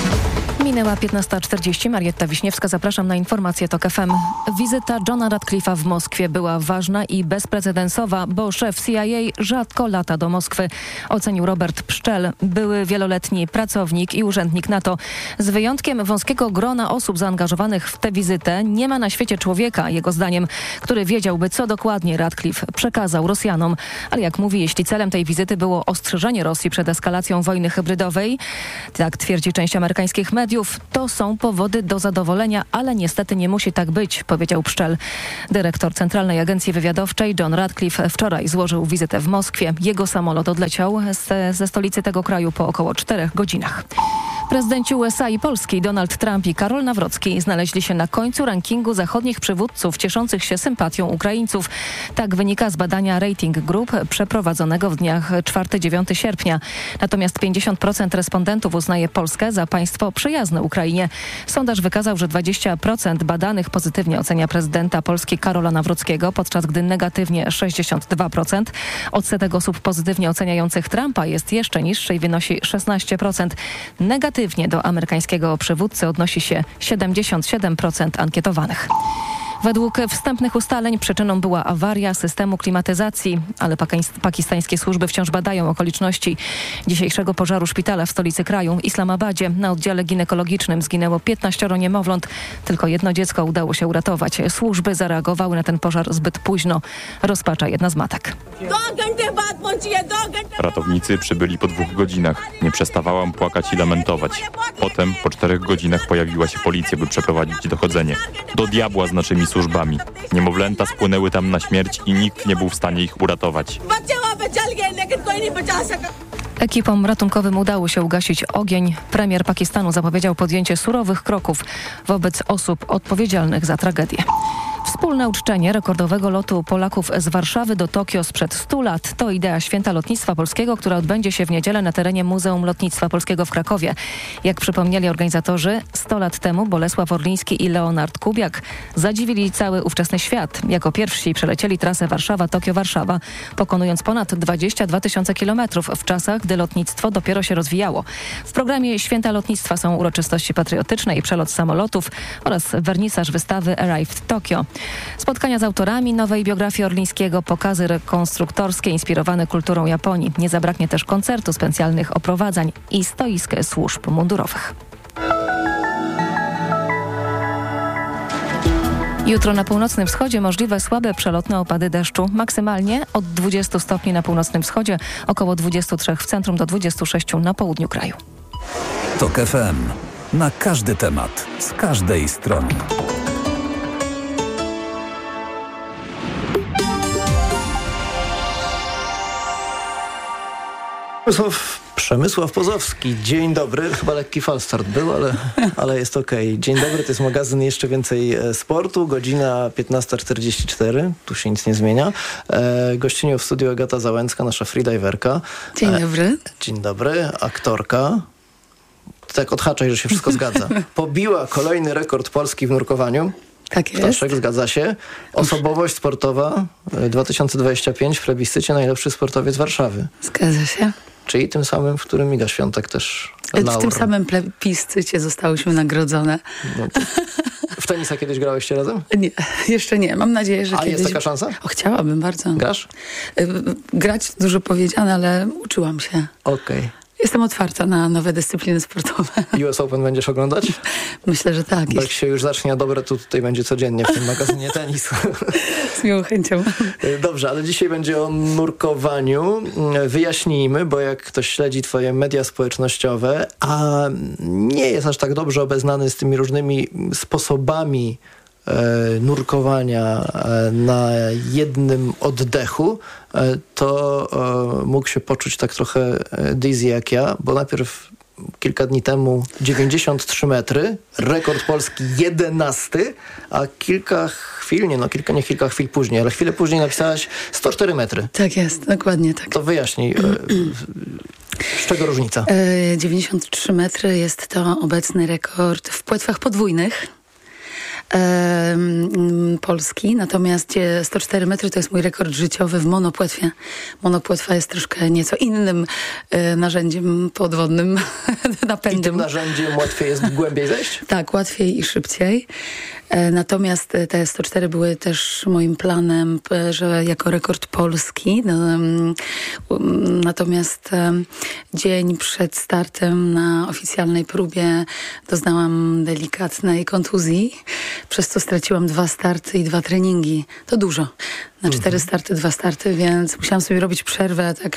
Minęła 15:40. Marietta Wiśniewska, zapraszam na informację TOK FM. Wizyta Johna Ratcliffe'a w Moskwie była ważna i bezprecedensowa, bo szef CIA rzadko lata do Moskwy, ocenił Robert Pszczel, były wieloletni pracownik i urzędnik NATO. Z wyjątkiem wąskiego grona osób zaangażowanych w tę wizytę nie ma na świecie człowieka, jego zdaniem, który wiedziałby, co dokładnie Ratcliffe przekazał Rosjanom. Ale jak mówi, jeśli celem tej wizyty było ostrzeżenie Rosji przed eskalacją wojny hybrydowej, tak twierdzi część amerykańskich mediów, to są powody do zadowolenia, ale niestety nie musi tak być, powiedział Pszczel. Dyrektor Centralnej Agencji Wywiadowczej John Ratcliffe wczoraj złożył wizytę w Moskwie. Jego samolot odleciał ze stolicy tego kraju po około 4 godzinach. Prezydenci USA i Polski Donald Trump i Karol Nawrocki znaleźli się na końcu rankingu zachodnich przywódców cieszących się sympatią Ukraińców. Tak wynika z badania Rating Group przeprowadzonego w dniach 4-9 sierpnia. Natomiast 50% respondentów uznaje Polskę za państwo przyjazne Ukrainie. Sondaż wykazał, że 20% badanych pozytywnie ocenia prezydenta Polski Karola Nawrockiego, podczas gdy negatywnie 62%. Odsetek osób pozytywnie oceniających Trumpa jest jeszcze niższy i wynosi 16%. Negatywnie do amerykańskiego przywódcy odnosi się 77% ankietowanych. Według wstępnych ustaleń przyczyną była awaria systemu klimatyzacji, ale pakistańskie służby wciąż badają okoliczności dzisiejszego pożaru szpitala w stolicy kraju, Islamabadzie. Na oddziale ginekologicznym zginęło 15 niemowląt. Tylko jedno dziecko udało się uratować. Służby zareagowały na ten pożar zbyt późno. Rozpacza jedna z matek. Ratownicy przybyli po 2 godzinach. Nie przestawałam płakać i lamentować. Potem, po 4 godzinach pojawiła się policja, by przeprowadzić dochodzenie. Do diabła z naszymi służbami. Niemowlęta spłynęły tam na śmierć i nikt nie był w stanie ich uratować. Ekipom ratunkowym udało się ugasić ogień. Premier Pakistanu zapowiedział podjęcie surowych kroków wobec osób odpowiedzialnych za tragedię. Wspólne uczczenie rekordowego lotu Polaków z Warszawy do Tokio sprzed 100 lat to idea Święta Lotnictwa Polskiego, która odbędzie się w niedzielę na terenie Muzeum Lotnictwa Polskiego w Krakowie. Jak przypomnieli organizatorzy, 100 lat temu Bolesław Orliński i Leonard Kubiak zadziwili cały ówczesny świat. Jako pierwsi przelecieli trasę Warszawa-Tokio-Warszawa, pokonując ponad 22 000 kilometrów w czasach, gdy lotnictwo dopiero się rozwijało. W programie Święta Lotnictwa są uroczystości patriotyczne i przelot samolotów oraz wernisaż wystawy Arrived Tokyo. Spotkania z autorami nowej biografii Orlińskiego, pokazy rekonstruktorskie inspirowane kulturą Japonii. Nie zabraknie też koncertu, specjalnych oprowadzań i stoisk służb mundurowych. Jutro na północnym wschodzie możliwe słabe przelotne opady deszczu. Maksymalnie od 20 stopni na północnym wschodzie, około 23 w centrum do 26 na południu kraju. TOK FM. Na każdy temat, z każdej strony. Przemysław Pozowski, dzień dobry. Chyba lekki falstart był, ale jest okej. Dzień dobry, to jest magazyn Jeszcze Więcej Sportu, godzina 15:44, tu się nic nie zmienia. Gościnią w studiu Agata Załęcka, nasza freediverka. Dzień dobry. Dzień dobry, aktorka. Tak odhaczaj, że się wszystko zgadza. Pobiła kolejny rekord Polski w nurkowaniu. Tak jest. Staszek, zgadza się. Osobowość sportowa 2025 w plebiscycie najlepszy sportowiec Warszawy. Zgadza się. Czyli tym samym, w którym Iga Świątek też laurą. W tym samym plebiscycie zostałyśmy nagrodzone. No w tenisa kiedyś grałyście razem? Nie, jeszcze nie. Mam nadzieję, że kiedyś... jest taka szansa? O, chciałabym bardzo. Grasz? Grać dużo powiedziane, ale uczyłam się. Okej. Jestem otwarta na nowe dyscypliny sportowe. US Open będziesz oglądać? Myślę, że tak. Bo jak się już zacznie dobre, to tutaj będzie codziennie w tym magazynie tenis. Z miłą chęcią. Dobrze, ale dzisiaj będzie o nurkowaniu. Wyjaśnijmy, bo jak ktoś śledzi twoje media społecznościowe, a nie jest aż tak dobrze obeznany z tymi różnymi sposobami nurkowania na jednym oddechu, to mógł się poczuć tak trochę dizzy jak ja, bo najpierw kilka dni temu 93 metry, rekord Polski 11, a kilka chwil później, ale chwilę później napisałaś 104 metry. Tak jest, dokładnie tak. To wyjaśnij, z czego różnica? 93 metry jest to obecny rekord w płetwach podwójnych. Polski, natomiast 104 metry to jest mój rekord życiowy w monopłetwie. Monopłetwa jest troszkę nieco innym narzędziem podwodnym, napędem. I tym narzędziem łatwiej jest głębiej zejść? Tak, łatwiej i szybciej. Natomiast te 104 były też moim planem, że jako rekord polski. Natomiast dzień przed startem na oficjalnej próbie doznałam delikatnej kontuzji, przez co straciłam 2 starty i 2 treningi. To dużo. Na 4 starty, 2 starty, więc musiałam sobie robić przerwę, tak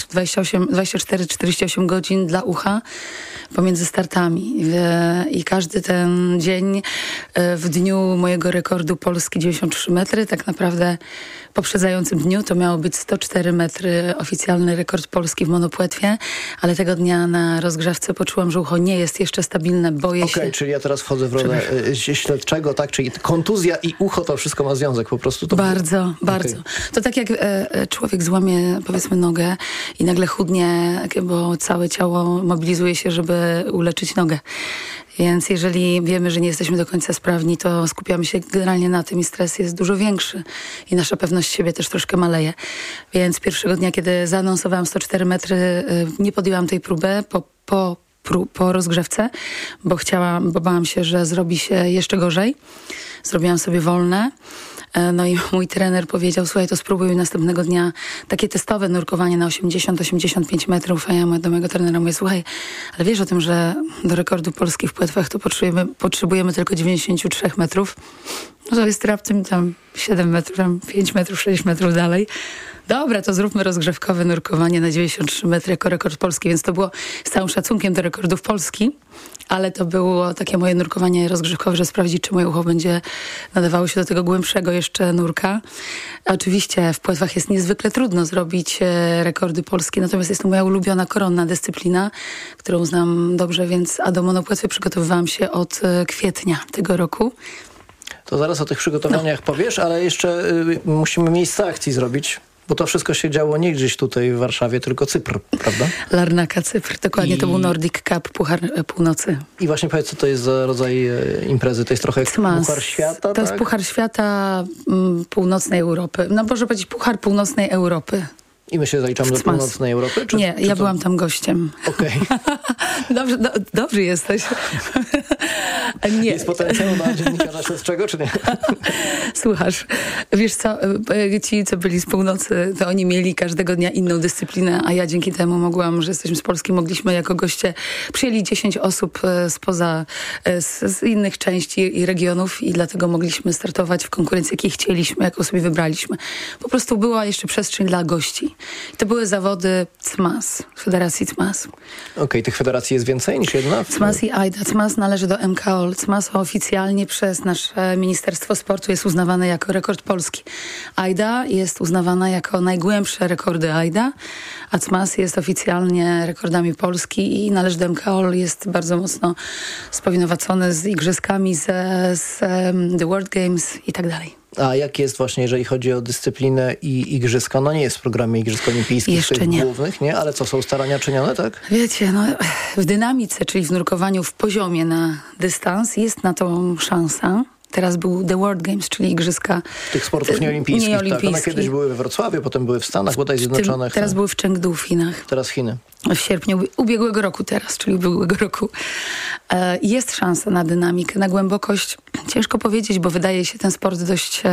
24-48 godzin dla ucha pomiędzy startami. I każdy ten dzień w dniu mojego rekordu Polski 93 metry, tak naprawdę poprzedzającym dniu to miało być 104 metry oficjalny rekord Polski w monopłetwie, ale tego dnia na rozgrzewce poczułam, że ucho nie jest jeszcze stabilne, boję się. Okej, czyli ja teraz wchodzę w rolę śledczego, tak? Czyli kontuzja i ucho to wszystko ma związek po prostu. To bardzo. To tak jak człowiek złamie, powiedzmy, nogę i nagle chudnie, bo całe ciało mobilizuje się, żeby uleczyć nogę. Więc jeżeli wiemy, że nie jesteśmy do końca sprawni, to skupiamy się generalnie na tym i stres jest dużo większy. I nasza pewność siebie też troszkę maleje. Więc pierwszego dnia, kiedy zaanonsowałam 104 metry, nie podjęłam tej próby po rozgrzewce, bo bałam się, że zrobi się jeszcze gorzej. Zrobiłam sobie wolne. No i mój trener powiedział, słuchaj, to spróbuj następnego dnia takie testowe nurkowanie na 80-85 metrów, a ja do mojego trenera mówię, słuchaj, ale wiesz o tym, że do rekordu Polski w płetwach to potrzebujemy tylko 93 metrów. No to jest raptem tam 7 metrów, tam 5 metrów, 6 metrów dalej. Dobra, to zróbmy rozgrzewkowe nurkowanie na 93 metry jako rekord Polski, więc to było z całym szacunkiem do rekordów Polski, ale to było takie moje nurkowanie rozgrzewkowe, że sprawdzić, czy moje ucho będzie nadawało się do tego głębszego jeszcze nurka. Oczywiście w płetwach jest niezwykle trudno zrobić rekordy polskie, natomiast jest to moja ulubiona koronna dyscyplina, którą znam dobrze, a do monopłetwy przygotowywałam się od kwietnia tego roku. To zaraz o tych przygotowaniach powiesz, ale jeszcze musimy miejsce akcji zrobić. Bo to wszystko się działo nie gdzieś tutaj w Warszawie, tylko Cypr, prawda? Larnaka, Cypr. Dokładnie, to był Nordic Cup, Puchar Północy. I właśnie powiedz, co to jest za rodzaj imprezy? To jest trochę jak Puchar Świata, To jest Puchar Świata Północnej Europy. No może powiedzieć Puchar Północnej Europy. I my się zaliczamy do Północnej Europy? Nie, ja byłam tam gościem. Okej. Dobry jesteś. Nie. Jest potencjał na dziennikarza śledczego, czy nie? Słuchasz, wiesz co, ci, co byli z północy, to oni mieli każdego dnia inną dyscyplinę, a ja dzięki temu mogłam, że jesteśmy z Polski, mogliśmy jako goście, przyjęli 10 osób z innych części i regionów i dlatego mogliśmy startować w konkurencji, jakiej chcieliśmy, jaką sobie wybraliśmy. Po prostu była jeszcze przestrzeń dla gości. I to były zawody CMAS, Federacji CMAS. Okej, tych federacji jest więcej niż jedna? CMAS i AIDA. CMAS należy do MKOL. CMAS oficjalnie przez nasze Ministerstwo Sportu jest uznawane jako rekord Polski. AIDA jest uznawana jako najgłębsze rekordy AIDA, a CMAS jest oficjalnie rekordami Polski i należy do MKOL. Jest bardzo mocno spowinowacony z igrzyskami, z The World Games i tak dalej. A jak jest właśnie, jeżeli chodzi o dyscyplinę i igrzyska? No nie jest w programie Igrzysk Olimpijskich jeszcze tych nie. Głównych, nie? Ale co, są starania czynione, tak? Wiecie, w dynamice, czyli w nurkowaniu w poziomie na dystans jest na to szansa. Teraz był The World Games, czyli igrzyska tych sportów nieolimpijskich. Tak, one kiedyś były we Wrocławiu, potem były w Stanach bodaj Zjednoczonych. Teraz były w Chengdu w Chinach. Teraz Chiny. W sierpniu ubiegłego roku teraz, czyli ubiegłego roku. Jest szansa na dynamikę, na głębokość. Ciężko powiedzieć, bo wydaje się ten sport dość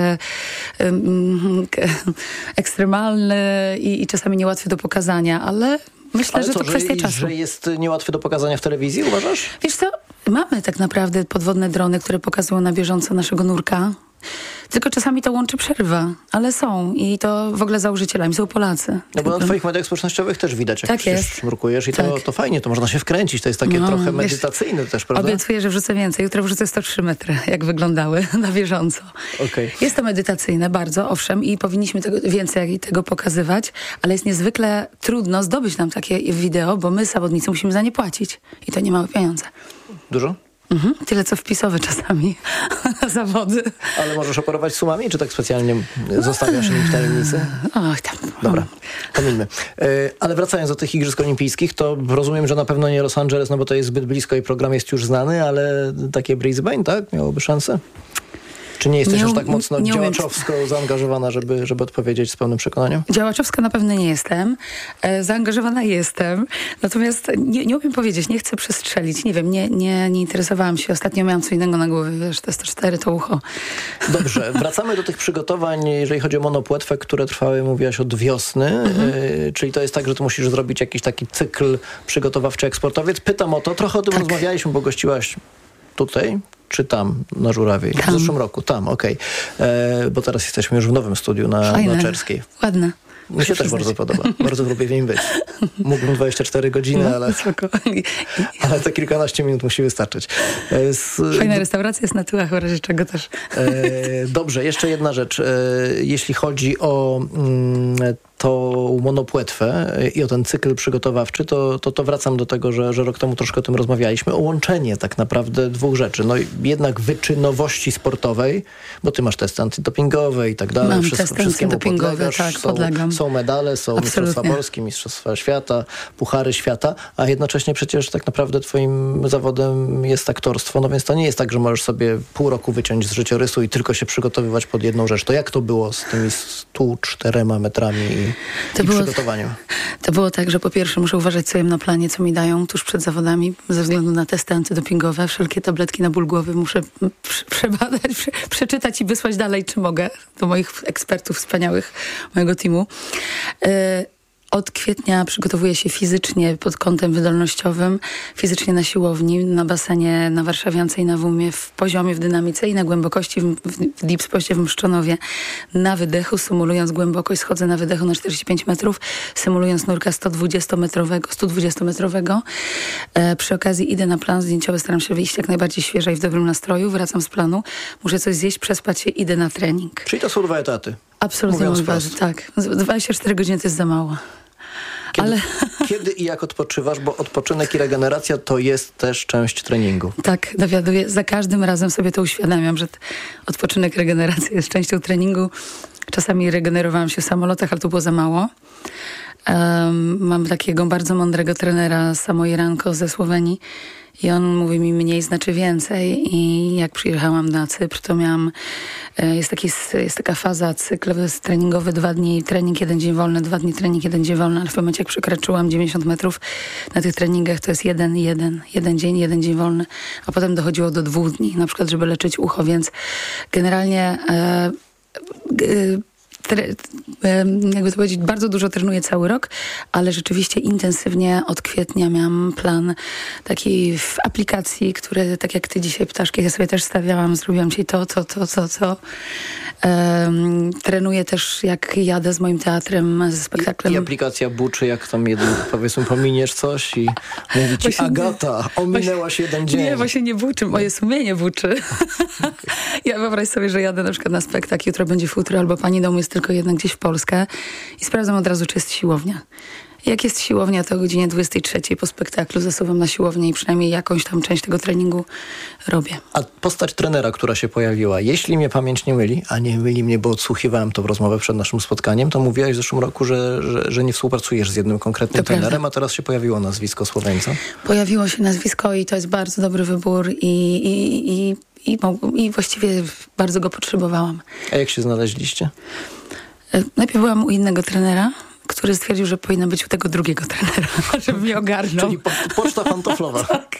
ekstremalny i czasami niełatwy do pokazania, ale myślę, że to kwestia czasu. Że jest niełatwy do pokazania w telewizji, uważasz? Wiesz co, mamy tak naprawdę podwodne drony, które pokazują na bieżąco naszego nurka. Tylko czasami to łączy przerwa, ale są i to w ogóle założycielami są Polacy. No bo na twoich mediach społecznościowych też widać, jak tak przecież nurkujesz i to fajnie, to można się wkręcić, to jest takie trochę medytacyjne też, prawda? Obiecuję, że wrzucę więcej. Jutro wrzucę 103 metry, jak wyglądały na bieżąco. Okay. Jest to medytacyjne bardzo, owszem, i powinniśmy więcej tego pokazywać, ale jest niezwykle trudno zdobyć nam takie wideo, bo my, zawodnicy, musimy za nie płacić i to nie małe pieniądze. Dużo? Tyle co wpisowe czasami na zawody. Ale możesz operować sumami, czy tak specjalnie zostawiasz im w tajemnicy? Ach, tam. Dobra, pomińmy. Ale wracając do tych Igrzysk Olimpijskich, to rozumiem, że na pewno nie Los Angeles, no bo to jest zbyt blisko i program jest już znany, ale takie Brisbane, tak? Miałoby szansę? Czy nie jesteś aż tak mocno działaczowsko zaangażowana, żeby odpowiedzieć z pełnym przekonaniem? Działaczowska na pewno nie jestem. Zaangażowana jestem. Natomiast nie umiem powiedzieć, nie chcę przestrzelić. Nie wiem, nie interesowałam się. Ostatnio miałam co innego na głowie, wiesz, te 104 to ucho. Dobrze, wracamy do tych przygotowań, jeżeli chodzi o monopłetwę, które trwały, mówiłaś, od wiosny. Czyli to jest tak, że ty musisz zrobić jakiś taki cykl przygotowawczy eksportowiec. Pytam o to, trochę o tym rozmawialiśmy, bo gościłaś tutaj, czy tam, na Żurawiej? W zeszłym roku, tam, okej. Bo teraz jesteśmy już w nowym studiu na Czerskiej. Ładne. Mi się też bardzo podoba. Bardzo lubię w nim być. Mógłbym 24 godziny, ale te kilkanaście minut musi wystarczyć. Fajna restauracja jest na tyłach, w razie czego też. Dobrze, jeszcze jedna rzecz. Jeśli chodzi o tą monopłetwę i o ten cykl przygotowawczy, to wracam do tego, że rok temu troszkę o tym rozmawialiśmy. O łączenie tak naprawdę dwóch rzeczy. No jednak wyczynowości sportowej, bo ty masz testy antydopingowe i tak dalej. Mam testy antydopingowe, tak, podlegam. Są medale, są Mistrzostwa Polskie, Mistrzostwa Świata, Puchary Świata, a jednocześnie przecież tak naprawdę twoim zawodem jest aktorstwo, no więc to nie jest tak, że możesz sobie pół roku wyciąć z życiorysu i tylko się przygotowywać pod jedną rzecz. To jak to było z tymi 104 metrami i przygotowaniem? To było tak, że po pierwsze muszę uważać, co jem na planie, co mi dają tuż przed zawodami, ze względu na testy antydopingowe. Wszelkie tabletki na ból głowy muszę przebadać, przeczytać i wysłać dalej, czy mogę, do moich ekspertów wspaniałych, mojego teamu. Od kwietnia przygotowuję się fizycznie pod kątem wydolnościowym, fizycznie na siłowni, na basenie, na Warszawiance i na WUM-ie, w poziomie, w dynamice i na głębokości, w deep spoście w Mszczonowie. Na wydechu, symulując głębokość, schodzę na wydechu na 45 metrów, symulując nurka 120-metrowego. Przy okazji idę na plan zdjęciowy, staram się wyjść jak najbardziej świeża i w dobrym nastroju, wracam z planu, muszę coś zjeść, przespać się, idę na trening. Czyli to są 2 etaty. Absolutnie, tak. 24 godziny to jest za mało. Kiedy i jak odpoczywasz? Bo odpoczynek i regeneracja to jest też część treningu. Tak, dowiaduję. Za każdym razem sobie to uświadamiam, że odpoczynek, regeneracja jest częścią treningu. Czasami regenerowałam się w samolotach, ale to było za mało. Mam takiego bardzo mądrego trenera, Samo Iranko ze Słowenii. I on mówi mi, mniej znaczy więcej. I jak przyjechałam na Cypr, to miałam... Jest taka faza, cykl treningowy, 2 dni trening, 1 dzień wolny, 2 dni trening, 1 dzień wolny. Ale w momencie, jak przekroczyłam 90 metrów na tych treningach, to jest 1 dzień, 1 dzień wolny. A potem dochodziło do 2 dni, na przykład, żeby leczyć ucho. Więc generalnie... jakby to powiedzieć, bardzo dużo trenuję cały rok, ale rzeczywiście intensywnie od kwietnia miałam plan taki w aplikacji, który, tak jak ty dzisiaj, Ptaszki, ja sobie też stawiałam, zrobiłam dzisiaj to. Trenuję też, jak jadę z moim teatrem, ze spektaklem. I aplikacja buczy, jak tam powiedzmy pominiesz coś i mówi ci, właśnie Agata, ominęłaś 1 dzień. Nie, właśnie nie buczy, moje sumienie buczy. Ja wyobraź sobie, że jadę na przykład na spektakl, jutro będzie futro, albo pani domu jest tylko jedna gdzieś w Polskę i sprawdzam od razu, czy jest siłownia. Jak jest siłownia, to o godzinie 23 po spektaklu zasuwam na siłownię i przynajmniej jakąś tam część tego treningu robię. A postać trenera, która się pojawiła, jeśli mnie pamięć nie myli, a nie myli mnie, bo odsłuchiwałem tą rozmowę przed naszym spotkaniem, to mówiłaś w zeszłym roku, że nie współpracujesz z jednym konkretnym trenerem, a teraz się pojawiło nazwisko Słoweńca. Pojawiło się nazwisko i to jest bardzo dobry wybór i właściwie bardzo go potrzebowałam. A jak się znaleźliście? Najpierw byłam u innego trenera, który stwierdził, że powinna być u tego drugiego trenera, żeby mnie ogarnął. Czyli poczta pantoflowa. Tak.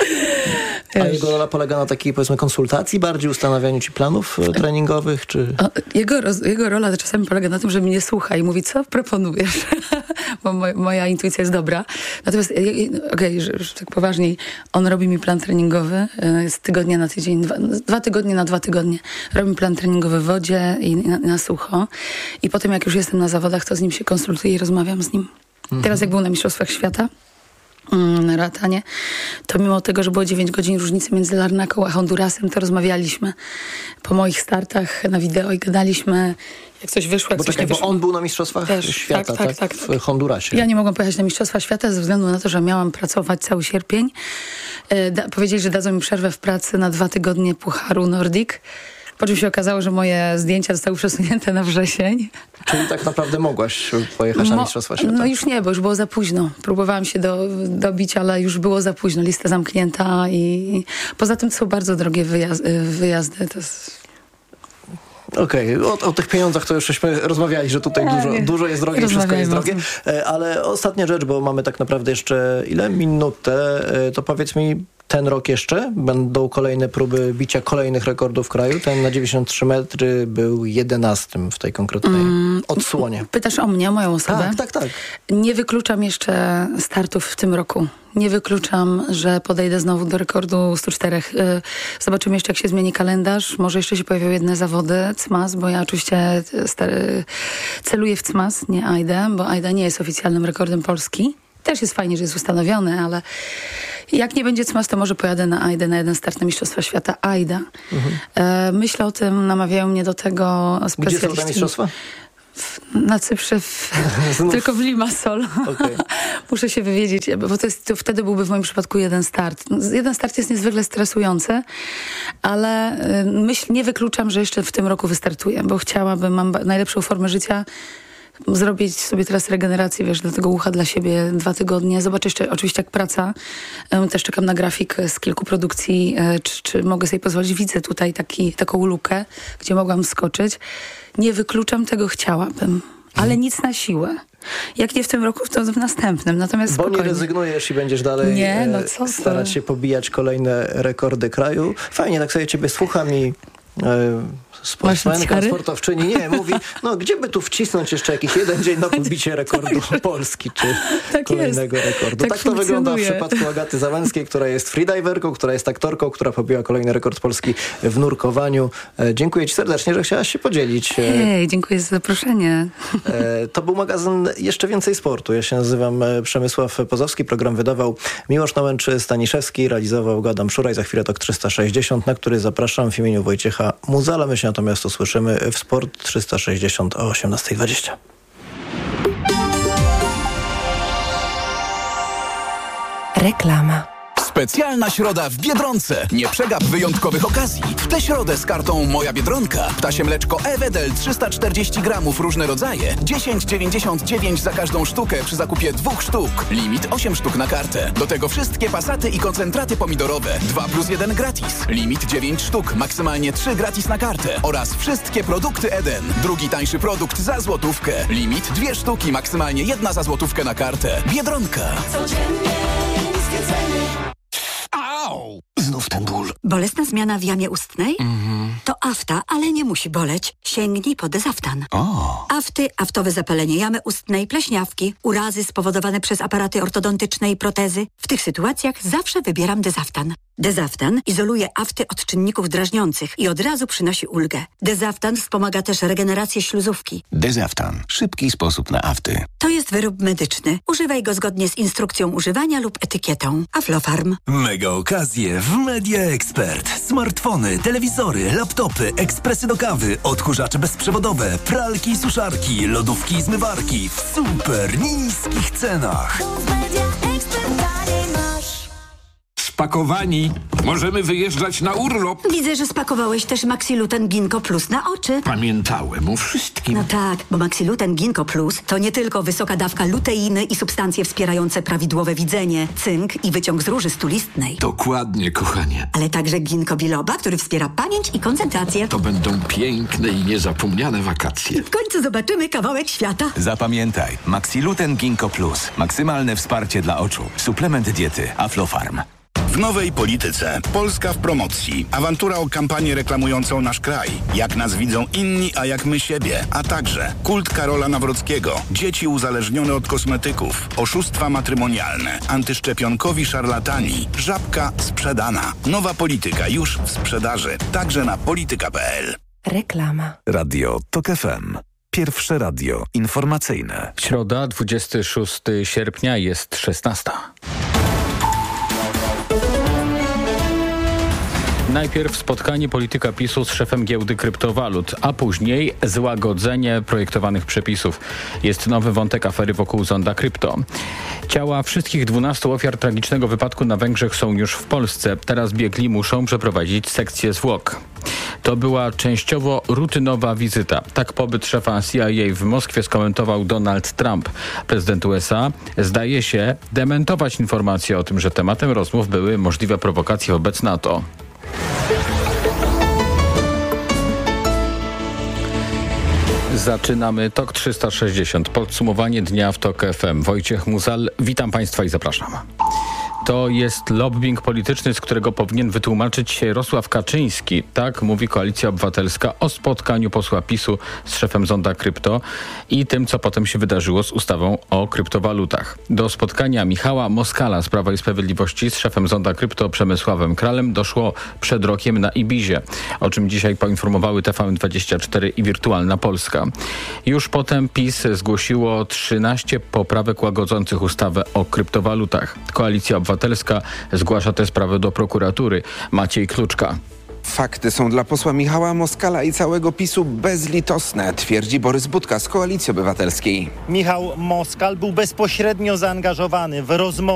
A jego rola polega na takiej, powiedzmy, konsultacji, bardziej ustanawianiu ci planów treningowych, czy... Jego rola czasami polega na tym, że mnie słucha i mówi, co proponujesz? Bo moja intuicja jest dobra. Natomiast, że tak poważniej, on robi mi plan treningowy z tygodnia na tydzień, 2 tygodnie na 2 tygodnie. Robi mi plan treningowy w wodzie i na sucho. I potem, jak już jestem na zawodach, to z nim się konsultuję i rozmawiam z nim. Teraz, jak był na Mistrzostwach Świata, na Ratanie, to mimo tego, że było 9 godzin różnicy między Larnaką a Hondurasem, to rozmawialiśmy po moich startach na wideo i gadaliśmy, jak coś wyszło. Bo on był na Mistrzostwach Świata, tak? W Hondurasie. Ja nie mogłam pojechać na Mistrzostwa Świata ze względu na to, że miałam pracować cały sierpień. Powiedzieli, że dadzą mi przerwę w pracy na 2 tygodnie Pucharu Nordic. Po czym się okazało, że moje zdjęcia zostały przesunięte na wrzesień. Czyli tak naprawdę mogłaś pojechać na Mistrzostwa Świata? No już nie, bo już było za późno. Próbowałam się dobić, ale już było za późno. Lista zamknięta i poza tym to są bardzo drogie wyjazdy. To jest... Okej, o tych pieniądzach to już żeśmy rozmawiali, że tutaj dużo jest drogie, wszystko jest drogie. Ale ostatnia rzecz, bo mamy tak naprawdę jeszcze minutę, to powiedz mi, ten rok jeszcze będą kolejne próby bicia kolejnych rekordów w kraju. Ten na 93 metry był 11 w tej konkretnej odsłonie. Pytasz o mnie, o moją osobę? Tak. Nie wykluczam jeszcze startów w tym roku. Nie wykluczam, że podejdę znowu do rekordu 104. Zobaczymy jeszcze, jak się zmieni kalendarz. Może jeszcze się pojawią jedne zawody, CMAS, bo ja oczywiście celuję w CMAS, nie AIDę, bo AIDA nie jest oficjalnym rekordem Polski. Też jest fajnie, że jest ustanowiony, ale jak nie będzie CMAS, to może pojadę na AIDę, na jeden start na Mistrzostwa Świata AIDA. Myślę o tym, namawiają mnie do tego specjaliści. Gdzie są te mistrzostwa? Na Cyprze, tylko w Limassol. Okay. Muszę się wywiedzieć, bo to wtedy byłby w moim przypadku jeden start. Jeden start jest niezwykle stresujący, ale nie wykluczam, że jeszcze w tym roku wystartuję, bo chciałabym, mam najlepszą formę życia, zrobić sobie teraz regenerację, do tego ucha dla siebie 2 tygodnie. Zobaczę jeszcze oczywiście jak praca. Też czekam na grafik z kilku produkcji, czy mogę sobie pozwolić. Widzę tutaj taką lukę, gdzie mogłam skoczyć. Nie wykluczam tego, chciałabym, ale nic na siłę. Jak nie w tym roku, to w następnym. Natomiast bo nie rezygnujesz i będziesz dalej starać się pobijać kolejne rekordy kraju. Fajnie, tak sobie ciebie słucham i sportsmenka, sportowczyni mówi, gdzie by tu wcisnąć jeszcze jakiś jeden dzień na podbicie rekordu Polski, czy kolejnego rekordu. Tak to wygląda w przypadku Agaty Załęckiej, która jest freediverką, która jest aktorką, która pobiła kolejny rekord Polski w nurkowaniu. Dziękuję ci serdecznie, że chciałaś się podzielić. Dziękuję za zaproszenie. To był magazyn Jeszcze Więcej Sportu. Ja się nazywam Przemysław Pozowski. Program wydawał Miłosz Nałęczy-Staniszewski, realizował go Adam Szuraj. Za chwilę TOK 360, na który zapraszam w imieniu Wojciecha Muzala. My się natomiast usłyszymy w Sport 360 o 18:20. Reklama. Specjalna środa w Biedronce. Nie przegap wyjątkowych okazji. W tę środę z kartą Moja Biedronka. Ptasie mleczko Evedel 340 gramów, różne rodzaje. 10,99 za każdą sztukę przy zakupie 2 sztuk. Limit 8 sztuk na kartę. Do tego wszystkie pasaty i koncentraty pomidorowe. 2+1 gratis. Limit 9 sztuk. Maksymalnie 3 gratis na kartę. Oraz wszystkie produkty Eden. Drugi tańszy produkt za złotówkę. Limit 2 sztuki. Maksymalnie 1 za złotówkę na kartę. Biedronka. Codziennie niskie ceny. Au! Znów ten ból. Bolesna zmiana w jamie ustnej? To afta, ale nie musi boleć. Sięgnij po Dezaftan. Afty, aftowe zapalenie jamy ustnej, pleśniawki, urazy spowodowane przez aparaty ortodontyczne i protezy. W tych sytuacjach zawsze wybieram Dezaftan. Dezaftan izoluje afty od czynników drażniących i od razu przynosi ulgę. Dezaftan wspomaga też regenerację śluzówki. Dezaftan. Szybki sposób na afty. To jest wyrób medyczny. Używaj go zgodnie z instrukcją używania lub etykietą. Aflofarm. Mega okazje w Media Expert. Smartfony, telewizory, laptopy, ekspresy do kawy, odkurzacze bezprzewodowe, pralki i suszarki, lodówki i zmywarki w super niskich cenach. Spakowani. Możemy wyjeżdżać na urlop. Widzę, że spakowałeś też Maxiluten Ginkgo Plus na oczy. Pamiętałem o wszystkim. No tak, bo Maxiluten Ginkgo Plus to nie tylko wysoka dawka luteiny i substancje wspierające prawidłowe widzenie, cynk i wyciąg z róży stulistnej. Dokładnie, kochanie. Ale także ginkgo biloba, który wspiera pamięć i koncentrację. To będą piękne i niezapomniane wakacje. W końcu zobaczymy kawałek świata. Zapamiętaj, Maxiluten Ginkgo Plus. Maksymalne wsparcie dla oczu. Suplement diety Aflofarm. W nowej polityce. Polska w promocji. Awantura o kampanię reklamującą nasz kraj. Jak nas widzą inni, a jak my siebie. A także kult Karola Nawrockiego. Dzieci uzależnione od kosmetyków. Oszustwa matrymonialne. Antyszczepionkowi szarlatani. Żabka sprzedana. Nowa polityka już w sprzedaży. Także na polityka.pl. Reklama. Radio TOK FM. Pierwsze radio informacyjne. Środa, 26 sierpnia, jest 16. Najpierw spotkanie polityka PiS-u z szefem giełdy kryptowalut, a później złagodzenie projektowanych przepisów. Jest nowy wątek afery wokół zonda krypto. Ciała wszystkich 12 ofiar tragicznego wypadku na Węgrzech są już w Polsce. Teraz biegli muszą przeprowadzić sekcję zwłok. To była częściowo rutynowa wizyta. Tak pobyt szefa CIA w Moskwie skomentował Donald Trump. Prezydent USA zdaje się dementować informacje o tym, że tematem rozmów były możliwe prowokacje wobec NATO. Zaczynamy TOK 360. Podsumowanie dnia w TOK FM. Wojciech Muzal, witam Państwa i zapraszam. To jest lobbying polityczny, z którego powinien wytłumaczyć się Jarosław Kaczyński. Tak mówi Koalicja Obywatelska o spotkaniu posła PiS-u z szefem Zonda Krypto i tym, co potem się wydarzyło z ustawą o kryptowalutach. Do spotkania Michała Moskala z Prawa i Sprawiedliwości z szefem Zonda Krypto Przemysławem Kralem doszło przed rokiem na Ibizie, o czym dzisiaj poinformowały TVN24 i Wirtualna Polska. Już potem PiS zgłosiło 13 poprawek łagodzących ustawę o kryptowalutach. Koalicja Obywatelska zgłasza tę sprawę do prokuratury. Maciej Kluczka. Fakty są dla posła Michała Moskala i całego PiS-u bezlitosne, twierdzi Borys Budka z Koalicji Obywatelskiej. Michał Moskal był bezpośrednio zaangażowany w rozmowy